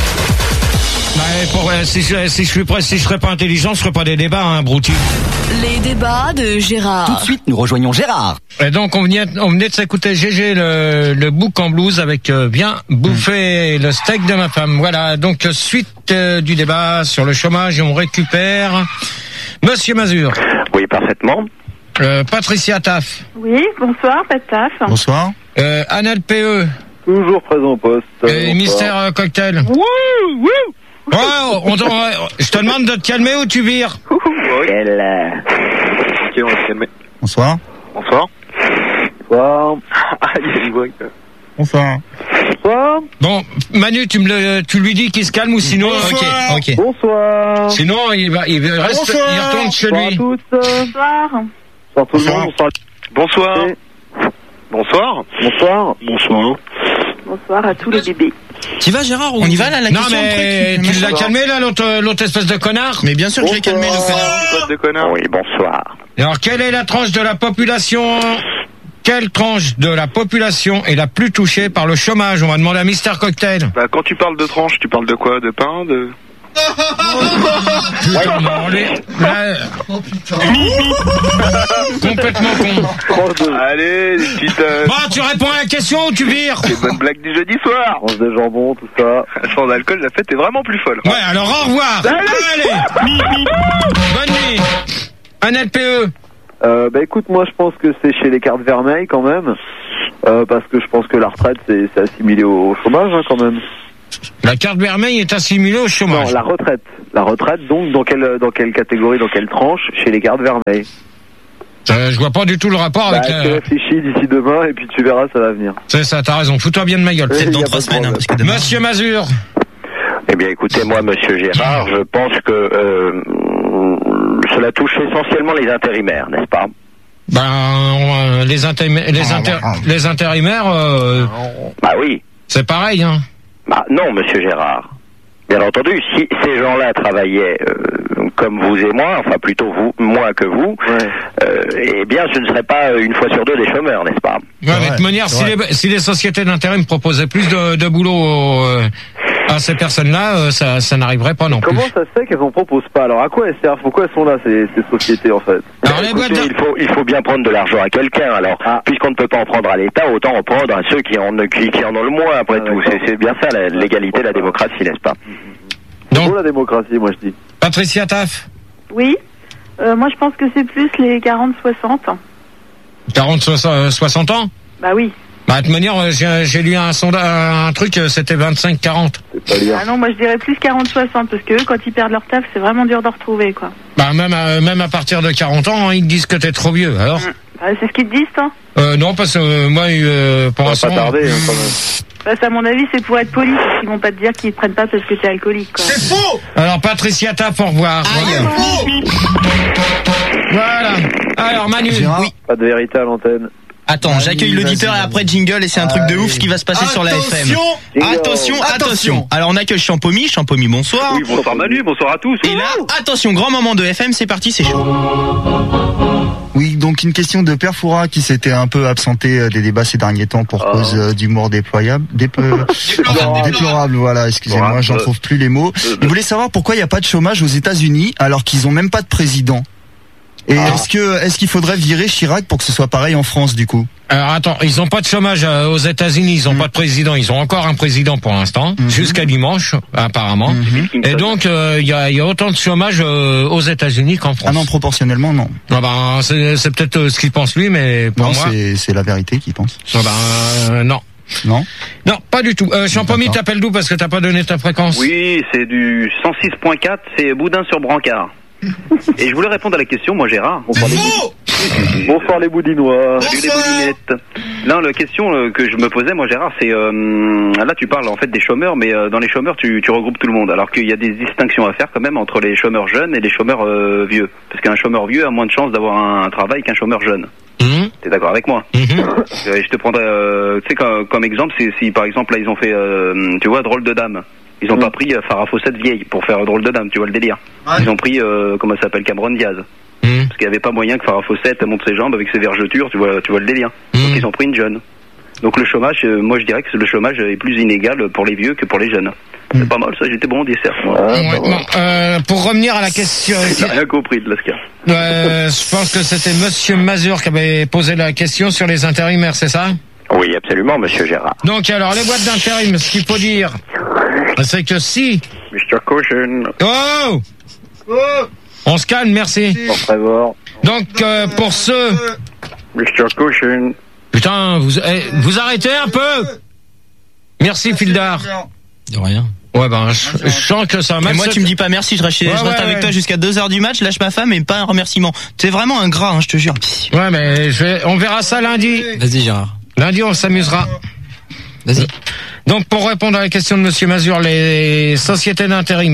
Si je serais pas intelligent, je ferais pas des débats, hein, brouti. Les débats de Gérard. Tout de suite, nous rejoignons Gérard. Et donc, on venait de s'écouter GG, le book en blues avec Viens bouffer le steak de ma femme. Voilà, donc suite du débat sur le chômage et on récupère Monsieur Mazur. Oui, parfaitement. Patricia Taff. Oui, bonsoir, Pat Taff. Bonsoir. Annelle PE. Toujours présent au poste. Et Mister Cocktail. Oui. Oh, je te demande de te calmer ou tu vires. Ok, on va se calmer. Bonsoir. Bonsoir. Ah, il y a une voix. Bonsoir. Bon, Manu, tu lui dis qu'il se calme ou sinon... Bonsoir. Ok. Bonsoir. Sinon, il retourne chez lui. Bonsoir. Bonsoir tout le monde. Bonsoir. Bonsoir. Bonsoir à tous les bébés. Tu vas, Gérard? On y va là, la Non, question? mais tu l'as calmé là, l'autre espèce de connard? Mais bien sûr que je l'ai calmé, le connard. Oui, bonsoir. Alors, quelle est la tranche de la population? Quelle tranche de la population est la plus touchée par le chômage? On va demander à Mister Cocktail. Bah, quand tu parles de tranche, tu parles de quoi? De pain? Complètement con. Allez, les petites... Bon, tu réponds à la question ou tu vires? Les bonnes blagues du jeudi soir. Mange de jambon, tout ça. Sans alcool, la fête est vraiment plus folle. Ouais, alors au revoir. Allez. Bonne nuit. Un LPE. Bah écoute, moi je pense que c'est chez les cartes vermeilles quand même. Parce que je pense que la retraite c'est assimilé au chômage hein, quand même. La carte vermeille est assimilée au chômage. Non, la retraite. La retraite, donc, dans quelle catégorie, dans quelle tranche? Chez les cartes vermeilles. Je vois pas du tout le rapport avec... Tu réfléchis d'ici demain, et puis tu verras, ça va venir. C'est ça, t'as raison. Fous-toi bien de ma gueule. Peut-être dans 3 semaines, hein, parce que demain... Monsieur Mazur. Eh bien, écoutez, moi, monsieur Gérard, je pense que cela touche essentiellement les intérimaires, n'est-ce pas? Ben, les intérimaires... Bah oui. C'est pareil, hein. Bah non, monsieur Gérard. Bien entendu, si ces gens-là travaillaient comme vous et moi, enfin plutôt vous, moins que vous, eh bien ce ne serait pas une fois sur deux des chômeurs, n'est-ce pas? Ouais, mais de toute manière, si les sociétés d'intérim proposaient plus de boulot à ces personnes-là, ça n'arriverait pas non plus. Comment ça se fait qu'elles en proposent pas? Alors à quoi elles servent? Pourquoi elles sont là ces sociétés en fait? Alors, écoutez, il faut bien prendre de l'argent à quelqu'un. Alors puisqu'on ne peut pas en prendre à l'État, autant en prendre à ceux qui en ont le moins après tout. C'est bien ça l'égalité, la démocratie, n'est-ce pas? C'est beau la démocratie, moi je dis. Patricia Taff. Oui. Moi je pense que c'est plus les 40-60. 40-60 ans? Bah oui. Bah de toute manière, j'ai lu un truc, c'était 25-40. Ah non, moi je dirais plus 40-60 parce que eux, quand ils perdent leur taf, c'est vraiment dur de retrouver quoi. Bah même à partir de 40 ans, hein, ils te disent que t'es trop vieux. Alors c'est ce qu'ils te disent, toi? Non, parce que moi, pour l'instant... Ça va pas tarder, hein, quand même. Bah, à mon avis, c'est pour être poli. Ils vont pas te dire qu'ils te prennent pas parce que t'es alcoolique, quoi. C'est faux! Alors, Patricia Taff, au revoir. Voilà. Alors, Manu. Oui. Pas de vérité à l'antenne. Attends, j'accueille l'auditeur et après jingle et c'est un truc de ouf ce qui va se passer sur la FM. Attention. Alors on accueille Champomy, bonsoir. Oui, bonsoir Manu, bonsoir à tous. Et là, attention, grand moment de FM, c'est parti, c'est chaud. Oui, donc une question de Père Foura qui s'était un peu absenté des débats ces derniers temps pour cause d'humour déplorable, voilà, excusez-moi, j'en trouve plus les mots. Il voulait savoir pourquoi il n'y a pas de chômage aux États-Unis alors qu'ils ont même pas de président. Et est-ce qu'il faudrait virer Chirac pour que ce soit pareil en France du coup? Alors attends, ils ont pas de chômage aux États-Unis, ils ont pas de président, ils ont encore un président pour l'instant, jusqu'à dimanche apparemment. Et donc il y a autant de chômage aux États-Unis qu'en France. Ah non, proportionnellement non. Ah ben c'est peut-être ce qu'il pense lui, mais pour moi c'est la vérité qu'il pense. Ah ben non. Non, pas du tout. Champomy, t'appelles d'où parce que t'as pas donné ta fréquence? Oui, c'est du 106.4, c'est Boudin sur Brancard. Et je voulais répondre à la question, moi Gérard. Bonsoir les boudinois. Salut les boudinettes. Non, la question que je me posais, moi Gérard, c'est là tu parles en fait des chômeurs, mais dans les chômeurs tu regroupes tout le monde. Alors qu'il y a des distinctions à faire quand même entre les chômeurs jeunes et les chômeurs vieux. Parce qu'un chômeur vieux a moins de chances d'avoir un travail qu'un chômeur jeune. T'es d'accord avec moi? Je te prendrais, tu sais, comme exemple, si par exemple là ils ont fait, tu vois, Drôle de Dame. Ils ont pas pris Farah Fawcett vieille pour faire Drôle de Dame, tu vois le délire. Ils ont pris, comment ça s'appelle, Cameron Diaz. Parce qu'il n'y avait pas moyen que Farah Fawcett monte ses jambes avec ses vergetures, tu vois le délire. Donc ils ont pris une jeune. Donc le chômage, moi je dirais que le chômage est plus inégal pour les vieux que pour les jeunes. C'est pas mal ça, j'étais bon au dessert. Pour revenir à la question... J'ai rien compris de Lascar. Je pense que c'était Monsieur Mazur qui avait posé la question sur les intérimaires, c'est ça? Oui, absolument, monsieur Gérard. Donc alors, les boîtes d'intérim, ce qu'il faut dire, c'est que si... Mr. Caution. Oh, on se calme, merci. Donc, pour ceux... Mr. Caution. Putain, vous arrêtez un peu. Merci, Fildar. De rien. Ouais, je sens que ça m'a... Moi, tu me dis pas merci, je reste avec toi jusqu'à 2h du match, lâche ma femme et pas un remerciement. T'es vraiment un gras, hein, je te jure. Ouais, mais on verra ça lundi. Vas-y, Gérard. Lundi, on s'amusera. Vas-y. Donc, pour répondre à la question de Monsieur Mazur, les sociétés d'intérim,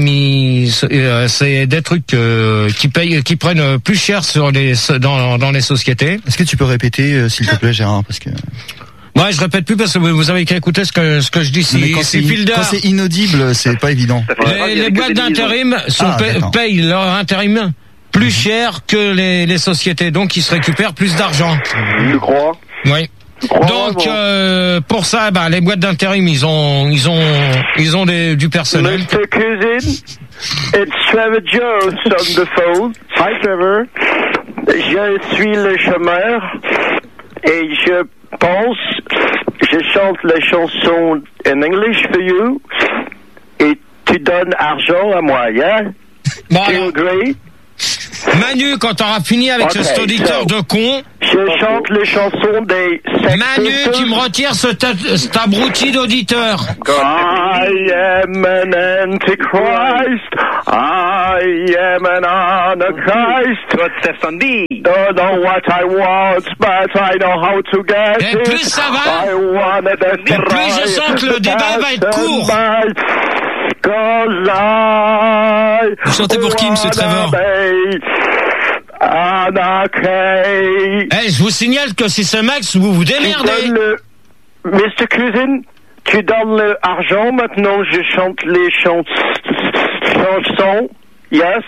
c'est des trucs qui prennent plus cher dans les sociétés. Est-ce que tu peux répéter, s'il te plaît, Gérard, parce que... Ouais, je répète plus parce que vous avez qu'à écouter ce que je dis. Quand c'est inaudible, c'est pas évident. Les boîtes d'intérim payent leur intérim plus cher que les sociétés, donc ils se récupèrent plus d'argent. Tu crois? Oui. Donc pour ça, les boîtes d'intérim, ils ont du personnel. It's Trevor Jones on the phone. Hi Trevor. Je suis le chômeur et je chante la chanson in English for you et tu donnes argent à moi, yeah? Bon, Do you agree? Manu, quand t'auras fini avec cet auditeur de con... Je chante les chansons des... Manu, tu me retires cet abruti d'auditeur. I am an antichrist. I am an anarchist. Don't know what I want, but I know how to get it. Et plus ça va, et plus je sens que le débat va être court. Vous chantez pour qui, monsieur Trevor? Je vous signale que si c'est Max, vous vous démerdez. Mr. Cousin, tu donnes l'argent, maintenant je chante les chansons. Yes.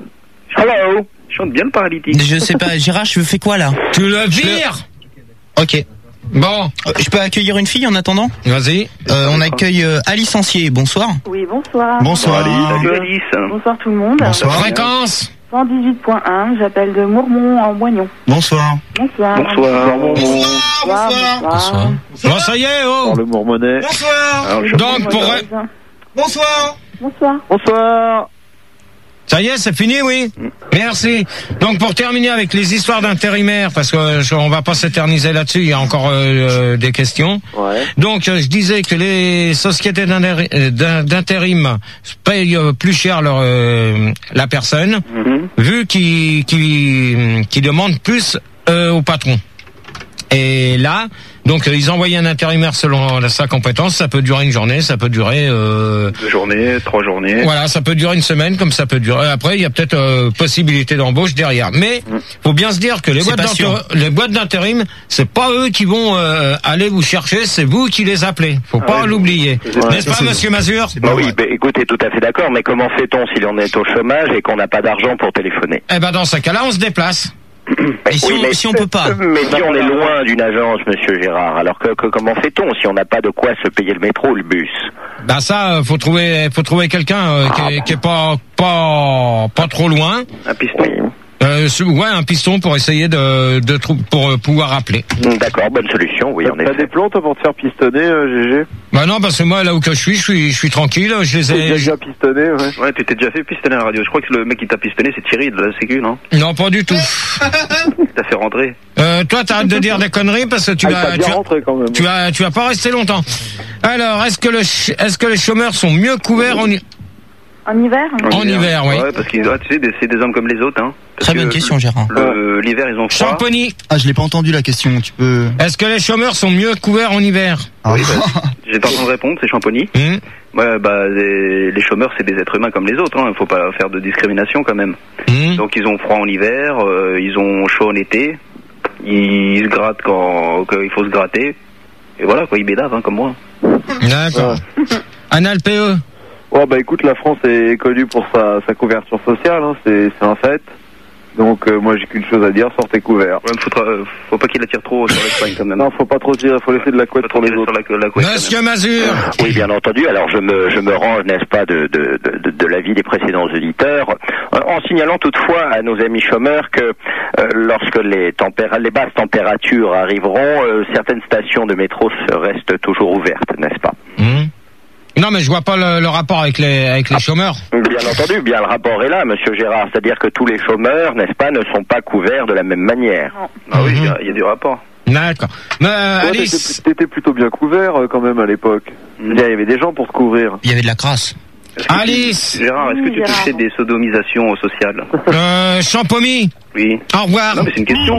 Hello. Je chante bien le paralytique. Je sais pas, Gérard, je fais quoi là? Tu le vires. Ok. Bon. Je peux accueillir une fille en attendant? Vas-y. On accueille Alice Ancier, bonsoir. Oui, bonsoir. Bonsoir Alice. Salut Alice. Bonsoir tout le monde. Bonsoir. Fréquence 118.1, j'appelle de Mourmont en Moignon. Bonsoir. Bonsoir. Bonsoir. Bonsoir. Bon, ça y est, oh. Le Mourmonnet. Bonsoir. Donc, pour... Bonsoir. Bonsoir. Bonsoir. Ça y est, c'est fini, oui. Merci. Donc pour terminer avec les histoires d'intérimaires, parce que on va pas s'éterniser là-dessus, il y a encore des questions. Ouais. Donc je disais que les sociétés d'intérim payent plus cher la personne, vu qu'ils demandent plus au patron. Et là, donc ils envoyaient un intérimaire selon sa compétence. Ça peut durer une journée, ça peut durer 2 journées, 3 journées. Voilà, ça peut durer une semaine, comme ça peut durer. Après, il y a peut-être possibilité d'embauche derrière. Mais faut bien se dire que les boîtes d'intérim, c'est pas eux qui vont aller vous chercher, c'est vous qui les appelez. Faut pas l'oublier, n'est-ce pas, Monsieur Mazur? Oui, écoutez, tout à fait d'accord. Mais comment fait-on si l'on est au chômage et qu'on n'a pas d'argent pour téléphoner? Eh ben dans ce cas-là, on se déplace. Et si on peut pas? Mais si on est loin d'une agence, Monsieur Gérard, alors comment fait-on si on n'a pas de quoi se payer le métro ou le bus? Ben ça, faut trouver quelqu'un qui est pas trop loin. Un piston. Un piston pour essayer pour pouvoir appeler. D'accord, bonne solution, oui, en effet. T'as des plans, toi, pour te faire pistonner, GG? Bah non, parce que moi, là où je suis tranquille, je les ai... déjà pistonné, ouais. Ouais, tu t'es déjà fait pistonner à la radio. Je crois que le mec qui t'a pistonné, c'est Thierry de la Sécu, non? Non, pas du tout. T'as fait rentrer. Toi, t'arrêtes de dire des conneries parce que tu vas pas rester longtemps. Alors, est-ce que les chômeurs sont mieux couverts en hiver? En hiver, oui. Ouais, parce qu'ils, tu sais, c'est des hommes comme les autres, hein. Très bonne question, Gérard. L'hiver, ils ont froid. Champagny. Ah, je l'ai pas entendu la question. Tu peux. Est-ce que les chômeurs sont mieux couverts en hiver? Oui, j'étais en train de répondre, c'est Champagny. Ouais, les chômeurs, c'est des êtres humains comme les autres, hein. Faut pas faire de discrimination quand même. Donc ils ont froid en hiver, ils ont chaud en été, ils se grattent quand il faut se gratter. Et voilà, quoi, ils bédavent, hein, comme moi. D'accord. Anal PE. Ouais, bah écoute, la France est connue pour sa couverture sociale, hein, c'est un fait. Donc moi j'ai qu'une chose à dire, sortez couverts. Ouais, faut pas qu'il attire trop sur l'Espagne quand même. Non, faut pas trop tirer, faut laisser de la couette pour les autres. La couette, Monsieur Mazur. Oui, bien entendu. Alors je me range, n'est-ce pas, de l'avis des précédents auditeurs, en signalant toutefois à nos amis chômeurs que lorsque les basses températures arriveront, certaines stations de métro restent toujours ouvertes, n'est-ce pas? Non, mais je vois pas le rapport avec les chômeurs. Bien entendu, bien le rapport est là, Monsieur Gérard. C'est-à-dire que tous les chômeurs, n'est-ce pas, ne sont pas couverts de la même manière. Ah oui, il y a du rapport. D'accord. Mais Alice, t'étais plutôt bien couvert quand même à l'époque. Il y avait des gens pour te couvrir. Il y avait de la crasse. Alice. Gérard, est-ce que tu touchais des sodomisations sociales? Champomy. Oui. Au revoir. Non, mais c'est une question.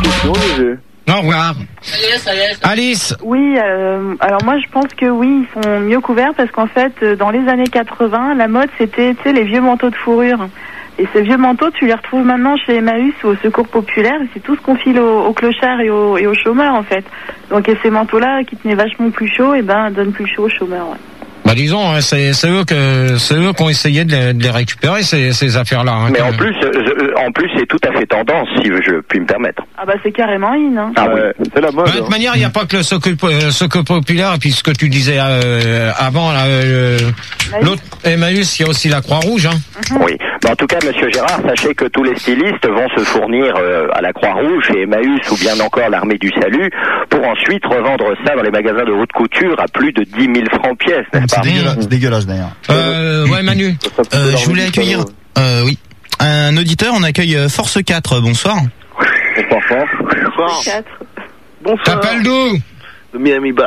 Au revoir. Ça y est. Alice. Oui, alors moi je pense que oui, ils sont mieux couverts parce qu'en fait, dans les années 80, la mode c'était, tu sais, les vieux manteaux de fourrure. Et ces vieux manteaux, tu les retrouves maintenant chez Emmaüs ou au Secours Populaire. C'est tout ce qu'on file aux clochards et aux chômeurs en fait. Donc et ces manteaux-là qui tenaient vachement plus chaud, donnent plus chaud aux chômeurs. Ouais. Bah disons, hein, c'est eux qui ont essayé de les récupérer ces affaires-là. Hein, mais en plus c'est tout à fait tendance, si je puis me permettre. Ah bah c'est carrément in. Hein. Ah oui, c'est la mode. De toute manière, il n'y a pas que le Secours Populaire, et puis ce que tu disais avant, l'autre Emmaüs, il y a aussi la Croix-Rouge. Hein. Oui, mais en tout cas, Monsieur Gérard, sachez que tous les stylistes vont se fournir à la Croix-Rouge, chez Emmaüs ou bien encore l'Armée du Salut, pour ensuite revendre ça dans les magasins de haute couture à plus de 10 000 francs pièce, n'est-ce pas? C'est dégueulasse d'ailleurs. Ouais, Manu. Je voulais accueillir, oui, un auditeur. On accueille Force 4. Bonsoir. Bonsoir. Bonsoir. T'appelles d'où? De Miami Beach.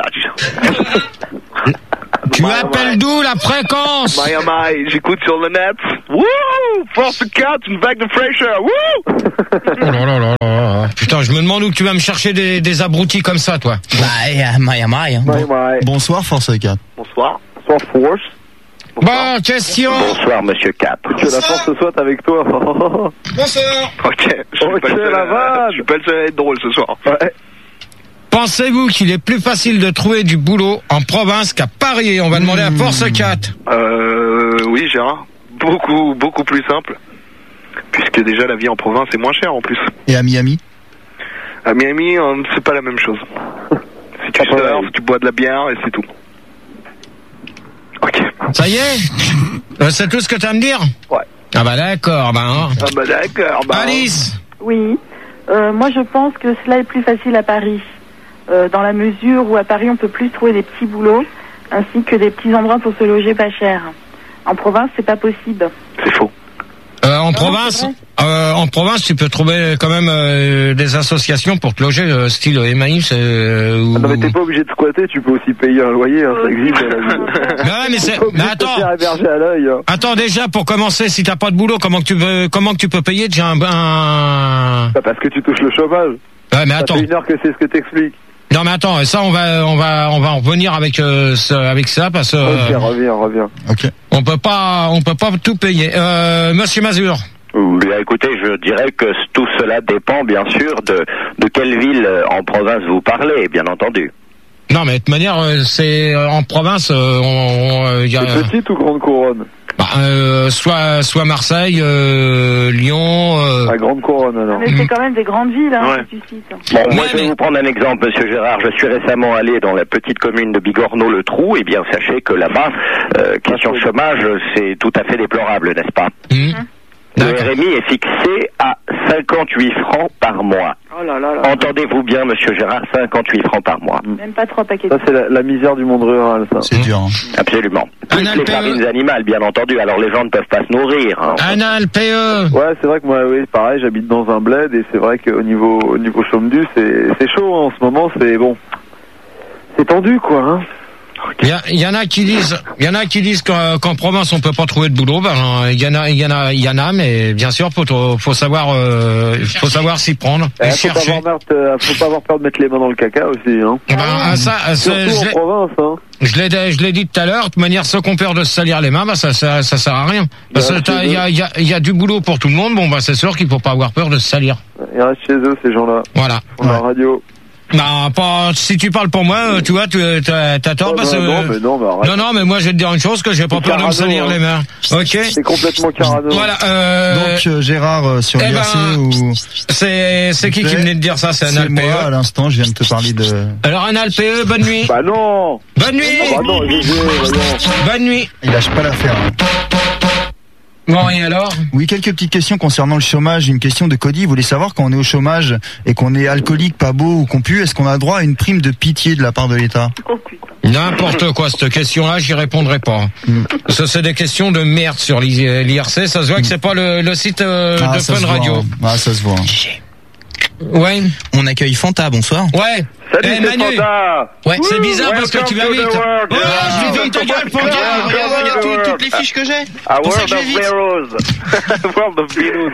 Tu appelles d'où la fréquence? Miami, j'écoute sur le net. Wouh! Force 4, une vague de fraîcheur. Wouh! Oh là là là là. Putain, je me demande où tu vas me chercher des abrutis comme ça, toi. Bah, Miami. Bonsoir, Force 4. Bonsoir. Bonsoir, Force. Bonne question. Bonsoir, Monsieur 4. Que la force soit avec toi. Bonsoir. Ok, je suis pas le seul à être drôle ce soir. Ouais. Pensez-vous qu'il est plus facile de trouver du boulot en province qu'à Paris? On va demander à Force 4. Oui, Gérard. Beaucoup plus simple. Puisque déjà la vie en province est moins chère en plus. Et à Miami? À Miami, c'est pas la même chose. Si tu surfes, tu bois de la bière et c'est tout. Ok. Ça y est? C'est tout ce que tu as à me dire? Ouais. Ah bah d'accord, d'accord. Alice? Oui. Moi je pense que cela est plus facile à Paris. Dans la mesure où à Paris on peut plus trouver des petits boulots ainsi que des petits endroits pour se loger pas cher. En province c'est pas possible. C'est faux. En province, tu peux trouver quand même des associations pour te loger, style Emmaüs. Non mais t'es pas obligé de squatter, tu peux aussi payer un loyer, hein, ça existe à la vie. Mais attends. À l'œil, hein. Attends, déjà pour commencer, si t'as pas de boulot, comment que tu peux payer déjà un Bah parce que tu touches le chômage. Ouais, mais attends. Ça fait une heure que c'est ce que t'expliques. Non mais attends, ça on va en revenir avec ça parce que reviens. OK. On peut pas tout payer. Monsieur Mazur. Bien, écoutez, je dirais que tout cela dépend bien sûr de quelle ville en province vous parlez, bien entendu. Non mais de toute manière, c'est en province, y a c'est petite ou grande couronne? Soit Marseille, Lyon. La grande couronne alors. Mais c'est quand même des grandes villes, hein, ouais. que tu cites. Bon, moi je vais vous prendre un exemple, Monsieur Gérard. Je suis récemment allé dans la petite commune de Bigorneau-le-Trou. Eh bien, sachez que là-bas, question chômage, c'est tout à fait déplorable, n'est-ce pas? Le RMI est fixé à 58 francs par mois. Oh là là là. Entendez-vous bien, Monsieur Gérard, 58 francs par mois. Même pas 3 paquets. Ça, c'est la misère du monde rural, ça. C'est dur. Hein. Absolument. Plus les farines animales, bien entendu. Alors les gens ne peuvent pas se nourrir. Hein. Un LPE. Ouais, c'est vrai que moi, oui, pareil, j'habite dans un bled et c'est vrai qu'au niveau chôme-du, c'est chaud hein, en ce moment. C'est bon, c'est tendu, quoi. Hein. Il y en a qui disent qu'en province on peut pas trouver de boulot. Ben il y en a, mais bien sûr faut savoir s'y prendre. Et chercher. Faut pas avoir peur de mettre les mains dans le caca aussi. Hein. Surtout en province. Hein. Je l'ai dit tout à l'heure. De toute manière, ceux qui ont peur de se salir les mains, bah ça sert à rien. Parce que il y a du boulot pour tout le monde. Bon bah c'est sûr qu'il faut pas avoir peur de se salir. Ils restent chez eux ces gens-là. Voilà. On a la radio. Non, pas. Si tu parles pour moi, tu vois, t'as tort parce que. Non, mais moi je vais te dire une chose, que j'ai pas peur de me salir les mains. Ok. C'est complètement carano. Voilà. Donc Gérard sur l'IRC ou. C'est qui venait de dire ça? C'est un LPE. Moi à l'instant, je viens de te parler de. Alors un LPE, bonne nuit. Bah non. Bonne nuit. Bonne nuit. Il lâche pas l'affaire. Bon, et alors? Oui, quelques petites questions concernant le chômage. Une question de Cody. Il voulait savoir, quand on est au chômage et qu'on est alcoolique, pas beau ou qu'on pue, est-ce qu'on a droit à une prime de pitié de la part de l'État? N'importe quoi, cette question-là, j'y répondrai pas. Ça, c'est des questions de merde sur l'IRC. Ça se voit que c'est pas le site de Fun Radio. Ah, ça se voit. Ouais. On accueille Fanta, bonsoir. Ouais. Salut, c'est Manu. Fanta. Ouais, c'est bizarre parce que tu vas vite. Oh, je lui donne ta gueule, Fanta. Regarde, il y a toutes les fiches que j'ai. A World of Heroes. World of Heroes.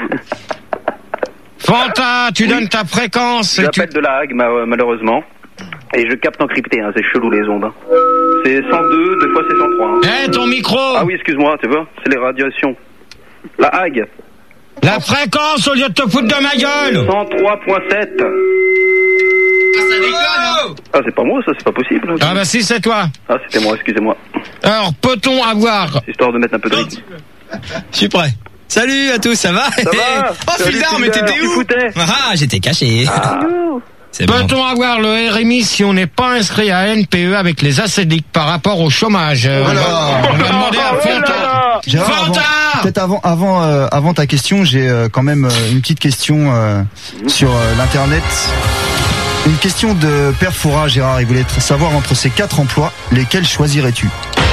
Fanta, tu donnes ta fréquence. J'appelle de la Hague, malheureusement. Et je capte encrypté, hein, c'est chelou les ondes. Hein. C'est 102, des fois c'est 103. Hein. Ton micro. Ah oui, excuse-moi, tu vois, c'est les radiations. La Hague. La fréquence au lieu de te foutre de ma gueule. 103.7. Ah, ça déconne. Ah, c'est pas moi, ça, c'est pas possible. Ah bah si, c'est toi. Ah, c'était moi, excusez-moi. Alors, peut-on avoir... Histoire de mettre un peu de rythme. Je suis prêt. Salut à tous, ça va? Ça va? Oh, Fildar, mais t'étais où? Ah, j'étais caché. Peut-on avoir le RMI si on n'est pas inscrit à NPE avec les ACDIC par rapport au chômage? On va demander à Fanta. Gérard, peut-être avant ta question, j'ai quand même une petite question sur l'internet. Une question de Père Foura, Gérard. Il voulait savoir entre ces 4 emplois, lesquels choisirais-tu?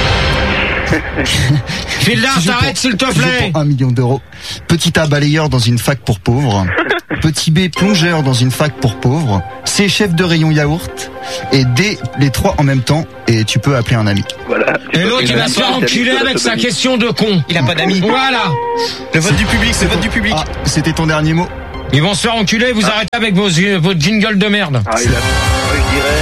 Fildar, t'arrêtes s'il te plaît. Pour 1 million d'euros. Petit A, balayeur dans une fac pour pauvres. Petit B, plongeur dans une fac pour pauvres. C, chef de rayon yaourt. Et D, les 3 en même temps. Et tu peux appeler un ami. Voilà. Et l'autre, il va se faire enculer avec sa question de con. Il a pas d'amis. Voilà. Le vote du public, c'est le vote du public. Ah, c'était ton dernier mot? Ils vont se faire enculer, vous arrêtez avec vos jingles de merde. Ah, il a... je dirais...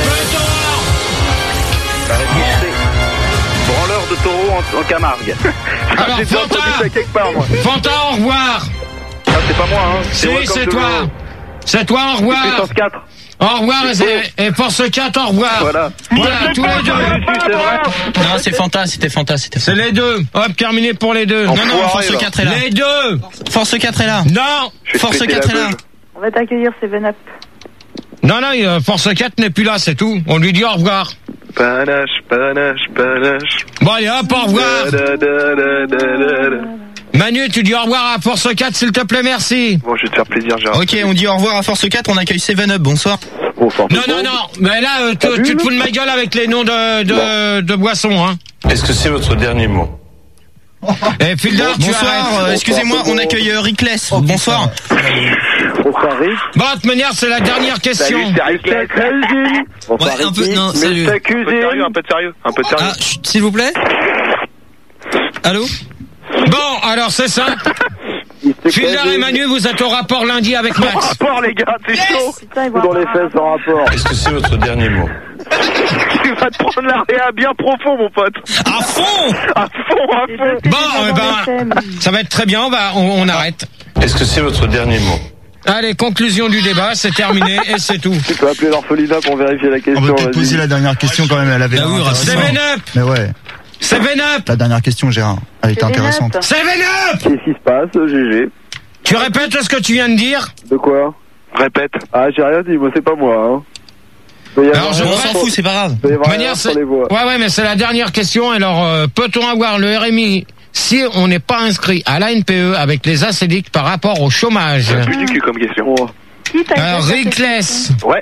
Branleur de taureau en Camargue. Alors, j'ai déjà entendu ça quelque part, moi. Fanta, au revoir. Ah, c'est pas moi, hein. Si, c'est toi. C'est toi, au revoir. Puissance 4. Au revoir, et Force 4, au revoir. Voilà. Voilà, tous les deux. Non, c'est Fanta, c'était Fanta. C'est les deux. Hop, terminé pour les deux. Non, Force 4 est là. Les deux. Force 4 est là. Non. Force 4 est là. On va t'accueillir, Seven Up. Non, Force 4 n'est plus là, c'est tout. On lui dit au revoir. Panache. Bon, allez, hop, au revoir. Manu, tu dis au revoir à Force 4, s'il te plaît, merci. Bon, je vais te faire plaisir, Gérard. Ok, on dit au revoir à Force 4, on accueille 7 Up, bonsoir. Non, mais là, tu te fous de ma gueule avec les noms de boissons, hein. Est-ce que c'est votre dernier mot? Eh, Fildar, bonsoir, excusez-moi, on accueille Rickless, bonsoir. Bonsoir, Rick. Bon, de toute manière, c'est la dernière question. Salut, c'est Rickless. Bonsoir, Ouais, un peu, non, mais salut. Un peu de sérieux. Ah, chut, s'il vous plaît. Allô? Bon, alors c'est ça. Fildar et Manu, vous êtes au rapport lundi avec Max. Au rapport, les gars, c'est chaud. Dans les fesses en rapport. Est-ce que c'est votre dernier mot? Tu vas te prendre la réa bien profond, mon pote. À fond. Bon, ça va être très bien, on arrête. Est-ce que c'est votre dernier mot? Allez, conclusion du débat, c'est terminé et c'est tout. Tu peux appeler l'orphelinat pour vérifier la question. On va peut-être poser la dernière question quand même, elle avait l'air intéressante. 7-Up. Mais ouais. 7-Up. La dernière question, Gérard, elle était intéressante. 7-Up. Qu'est-ce qui se passe, GG? Tu répètes ce que tu viens de dire? De quoi? Répète. Ah, j'ai rien dit, moi c'est pas moi, hein. Alors, on s'en fout, c'est pas grave. Ouais, mais c'est la dernière question. Alors, peut-on avoir le RMI si on n'est pas inscrit à la NPE avec les ACDIC par rapport au chômage? C'est plus du cul comme question. Alors, Rickless. Ouais.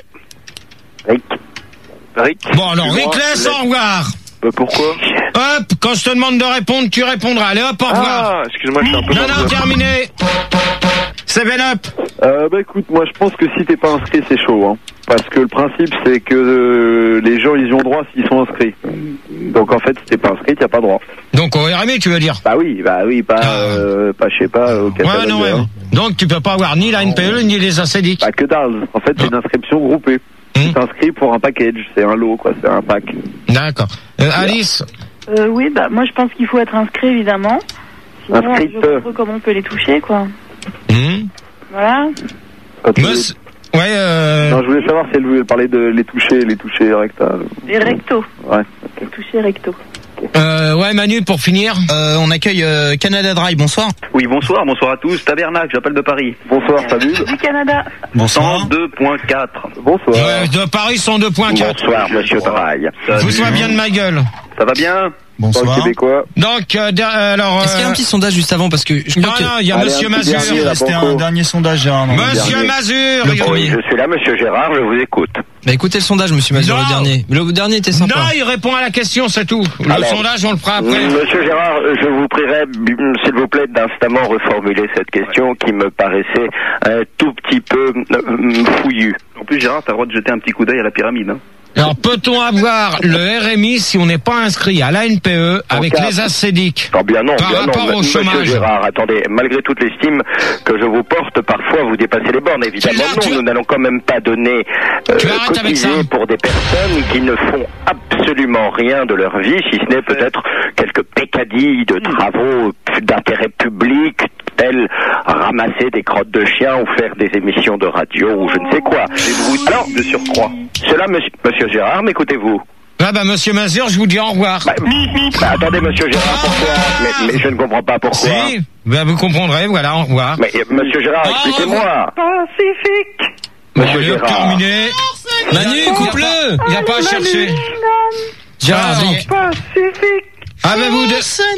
Rick. Bon, alors, Rickless, au revoir. Bah, pourquoi? Hop, quand je te demande de répondre, tu répondras. Allez, hop, au revoir. Ah, excuse-moi, je suis un peu... Non, terminé. 7-Up. Bah écoute, moi je pense que si t'es pas inscrit, c'est chaud, hein. Parce que le principe, c'est que les gens, ils y ont droit s'ils sont inscrits. Donc en fait, si t'es pas inscrit, t'as pas droit. Donc au RMI, tu veux dire? Bah oui, pas je sais pas, au catalogue. Ouais. Donc tu peux pas avoir ni la NPE, ni les ACDIC. Bah que dalle. En fait, c'est une inscription groupée. Tu t'inscris pour un package, c'est un lot, quoi, c'est un pack. D'accord. Alice? Oui, bah moi je pense qu'il faut être inscrit, évidemment. Sinon, Inscrite. je vois pas comment on peut les toucher, quoi. Voilà. Non, je voulais savoir si elle voulait parler de les toucher rectales. Les rectos. Ouais. Les toucher recto. Ouais, Manu, pour finir. On accueille Canada Dry, bonsoir. Oui, bonsoir à tous. Tabernacle, j'appelle de Paris. Bonsoir, salut. Du Canada. Bonsoir. 102.4. Bonsoir. Ouais, de Paris, 102.4. Bonsoir, monsieur Dry. Vous soyez bien de ma gueule. Ça va bien? Bonsoir. Québécois. Donc, alors... Est-ce qu'il y a un petit sondage juste avant? Parce que je crois non, il y a Monsieur Mazur. C'était un dernier sondage, Gérard. Monsieur Mazur. Oui, je suis là, monsieur Gérard, je vous écoute. Bah écoutez le sondage, monsieur Mazur, le dernier. Le dernier était sympa. Non, il répond à la question, c'est tout. Le sondage, on le fera après. Monsieur Gérard, je vous prierai, s'il vous plaît, d'instamment reformuler cette question qui me paraissait un tout petit peu fouillue. En plus, Gérard, t'as le droit de jeter un petit coup d'œil à la pyramide, hein. Alors, peut-on avoir le RMI si on n'est pas inscrit à la NPE avec les ACDIC par rapport au chômage? Monsieur Gérard, attendez, malgré toute l'estime que je vous porte, parfois vous dépassez les bornes, évidemment. Nous n'allons quand même pas donner cotiser pour des personnes qui ne font absolument rien de leur vie, si ce n'est peut-être quelques peccadilles de travaux d'intérêt public, va-t-elle ramasser des crottes de chiens ou faire des émissions de radio ou je ne sais quoi. Des bruits de surcroît. Cela, monsieur Gérard, m'écoutez-vous? Ah bah monsieur Mazur, je vous dis au revoir. Attendez monsieur Gérard, pourquoi mais je ne comprends pas pourquoi. Si, bah vous comprendrez, voilà, au revoir. Mais monsieur Gérard, expliquez-moi. Pacifique. Monsieur Gérard. Terminé. Manu, coupe-le. Il a pas à chercher. Gérard, donc. Pacifique. Ah bah vous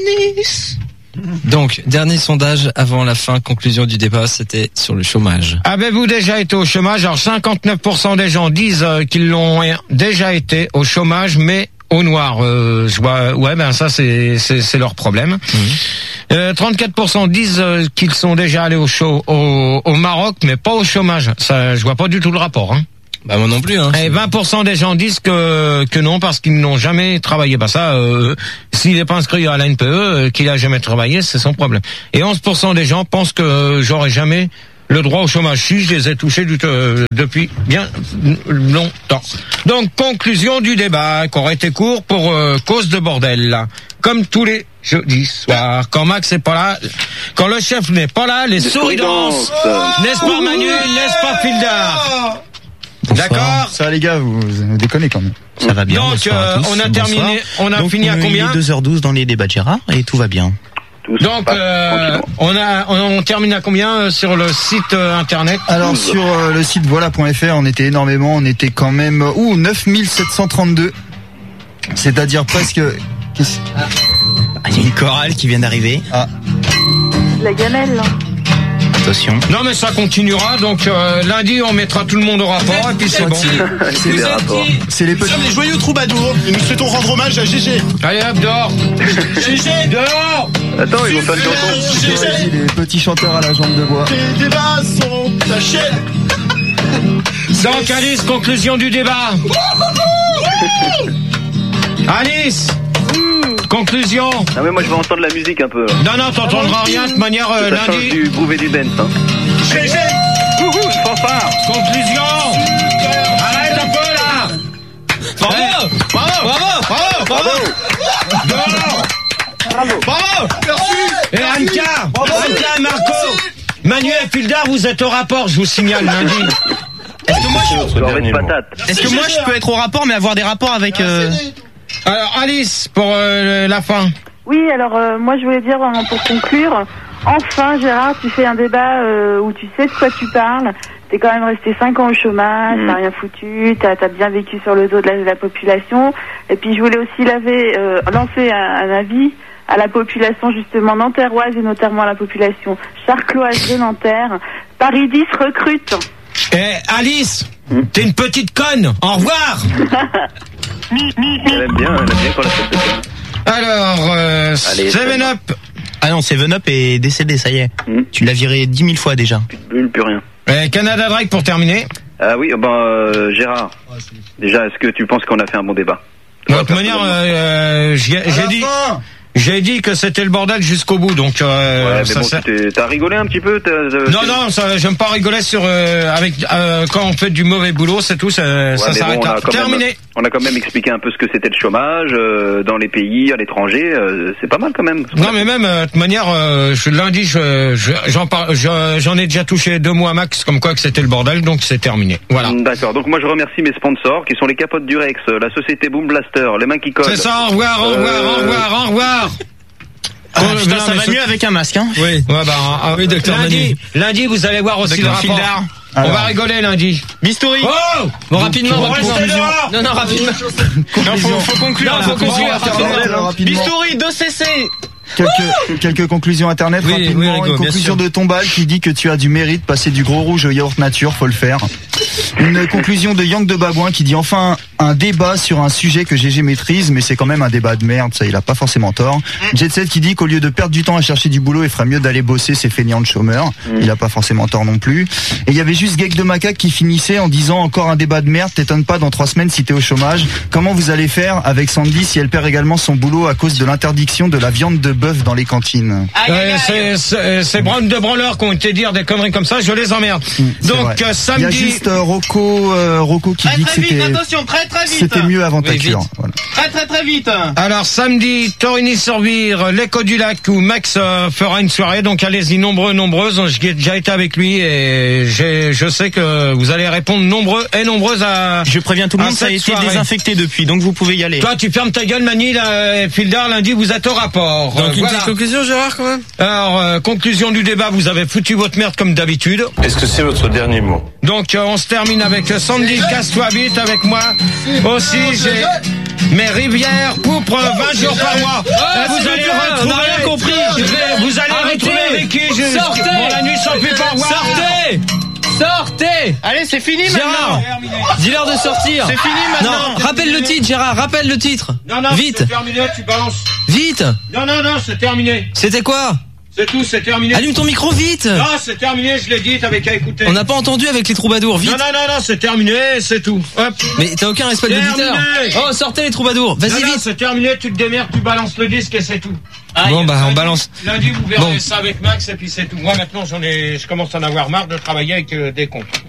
Donc, dernier sondage avant la fin, conclusion du débat, c'était sur le chômage. Avez-vous déjà été au chômage? Alors 59% des gens disent qu'ils l'ont déjà été au chômage, mais au noir. Je vois, ouais, ben ça c'est leur problème. 34% disent qu'ils sont déjà allés au Maroc, mais pas au chômage. Ça, je vois pas du tout le rapport. Hein. Bah moi non plus. Hein. Et 20% des gens disent que non parce qu'ils n'ont jamais travaillé. Bah ça, s'il n'est pas inscrit à la NPE, qu'il a jamais travaillé, c'est son problème. Et 11% des gens pensent que j'aurais jamais le droit au chômage. Si, je les ai touchés depuis bien longtemps. Donc conclusion du débat, qui aurait été court pour cause de bordel. Là. Comme tous les jeudis soirs, quand Max n'est pas là, quand le chef n'est pas là, les souris dansent. N'est-ce pas Manu, n'est-ce pas Fildar? D'accord. Ça les gars, vous déconnez quand même. Ça va bien. Donc on a terminé, on a donc, fini à combien? Il est 2h12 dans les débats de Gérard et tout va bien. Donc on termine à combien sur le site internet? Alors sur le site voilà.fr, on était énormément, on était quand même 9732. C'est-à-dire presque il y a une chorale qui vient d'arriver. Ah. La gamelle là. Attention. Non mais ça continuera, donc lundi on mettra tout le monde au rapport et puis c'est bon. C'est les petits. Nous sommes les joyeux troubadours et nous souhaitons rendre hommage à GG. Allez hop, dehors. GG dehors. Attends, ils vont faire une chanson. Les petits chanteurs à la jambe de bois. Les débats sont tachés. Donc Alice, conclusion du débat. Alice, conclusion. Ah mais moi je vais entendre la musique un peu. Non, t'entendras rien de manière ça lundi. change du groove et du dance. Hein. GG. Fanfare. Conclusion. Arrête un peu là. Bravo. Bravo. Et Anka, Marco, Manuel et Fildar, vous êtes au rapport, je vous signale lundi. Est-ce que moi je peux être au rapport mais avoir des rapports avec Alors Alice, pour la fin. Oui, alors moi je voulais dire pour conclure, enfin Gérard, tu fais un débat où tu sais de quoi tu parles. T'es quand même resté 5 ans au chômage, t'as rien foutu, t'as bien vécu sur le dos de la population. Et puis je voulais aussi lancer un avis à la population justement nanterroise et notamment à la population charcloise de Nanterre. Paris 10 recrute. Alice, t'es une petite conne. Au revoir. Elle aime bien quand la fête de conne. Alors, 7-Up. Ah non, 7-Up est décédé, ça y est. Tu l'as viré 10 000 fois déjà. Plus rien. Canada Drake pour terminer. Ah oui, Gérard. Déjà, est-ce que tu penses qu'on a fait un bon débat? De toute manière, j'ai dit que c'était le bordel jusqu'au bout, donc ouais, mais bon, t'as rigolé un petit peu. Non, j'aime pas rigoler sur quand on fait du mauvais boulot, c'est tout, ça s'arrête là. Terminé. On a quand même expliqué un peu ce que c'était le chômage dans les pays, à l'étranger, c'est pas mal quand même. Non mais même de toute manière, lundi, j'en ai déjà touché 2 mois max, comme quoi que c'était le bordel, donc c'est terminé. Voilà. D'accord. Donc moi je remercie mes sponsors qui sont les capotes du Rex, la société Boom Blaster, les mains qui collent. C'est ça. Au revoir. Putain, ça va mieux avec un masque, hein. Oui. Ouais, oui, docteur lundi, vous allez voir aussi le rapport. On va rigoler lundi. Bistouri. Oh! Bon, rapidement. Non, rapidement. Faut conclure. Bistouri, 2 CC. Quelques conclusions internet rapidement. Rigo, une conclusion de Tombal qui dit que tu as du mérite, passer du gros rouge au yaourt nature, faut le faire. Une conclusion de Yang de Babouin qui dit enfin un débat sur un sujet que GG maîtrise, mais c'est quand même un débat de merde, ça il a pas forcément tort. Jet Set qui dit qu'au lieu de perdre du temps à chercher du boulot, il ferait mieux d'aller bosser, c'est feignant de chômeur. Il a pas forcément tort non plus. Et il y avait juste Geek de Macaque qui finissait en disant encore un débat de merde, t'étonnes pas dans 3 semaines si t'es au chômage. Comment vous allez faire avec Sandy si elle perd également son boulot à cause de l'interdiction de la viande de bœuf dans les cantines? Ces branles de branleurs qui ont été dire des conneries comme ça, je les emmerde. Donc samedi. Il y a juste Rocco qui dit que c'était. Attention, prête. très vite. C'était mieux avant ta Oui, cure. vite. Voilà. Très vite. Alors samedi, Torigny-sur-Vire, l'Écho du Lac où Max fera une soirée. Donc allez-y nombreuses. J'ai déjà été avec lui et je sais que vous allez répondre nombreuses à. Je préviens tout le monde, à ça a cette été soirée. désinfecté depuis, donc vous pouvez y aller. Toi, tu fermes ta gueule, Mani, Fildar, lundi, vous êtes au rapport. Donc une Voilà. petite conclusion, Gérard, quand même. Alors, conclusion du débat, vous avez foutu votre merde comme d'habitude. Est-ce que c'est votre dernier mot? Donc, on se termine avec Sandy Casse-toi vite avec moi. Aussi, j'ai mes rivières pourpres 20 jours par mois. Vous allez retrouver. On n'a rien compris. Vous allez retrouver avec qui Sortez. Bon, la nuit sans plus pas voir. Sortez. Allez, c'est fini Gérard, maintenant. dis-leur de sortir. C'est fini maintenant. Non, rappelle le titre, Gérard, rappelle le titre. Non, Vite. c'est terminé, tu balances. Vite. Non, c'est terminé. C'était quoi? C'est tout, c'est terminé. Allume ton micro vite. Non, c'est terminé, je l'ai dit, t'avais qu'à écouter. On n'a pas entendu avec les troubadours, vite. Non, c'est terminé, c'est tout. Hop. Mais t'as aucun respect de l'auditeur. Oh, sortez les troubadours. Vas-y, Non, vite. c'est terminé, tu te démerdes, tu balances le disque et c'est tout. Bon, bah, on balance. Lundi, vous verrez Bon. ça avec Max et puis c'est tout. Moi, maintenant, je commence à en avoir marre de travailler avec des cons.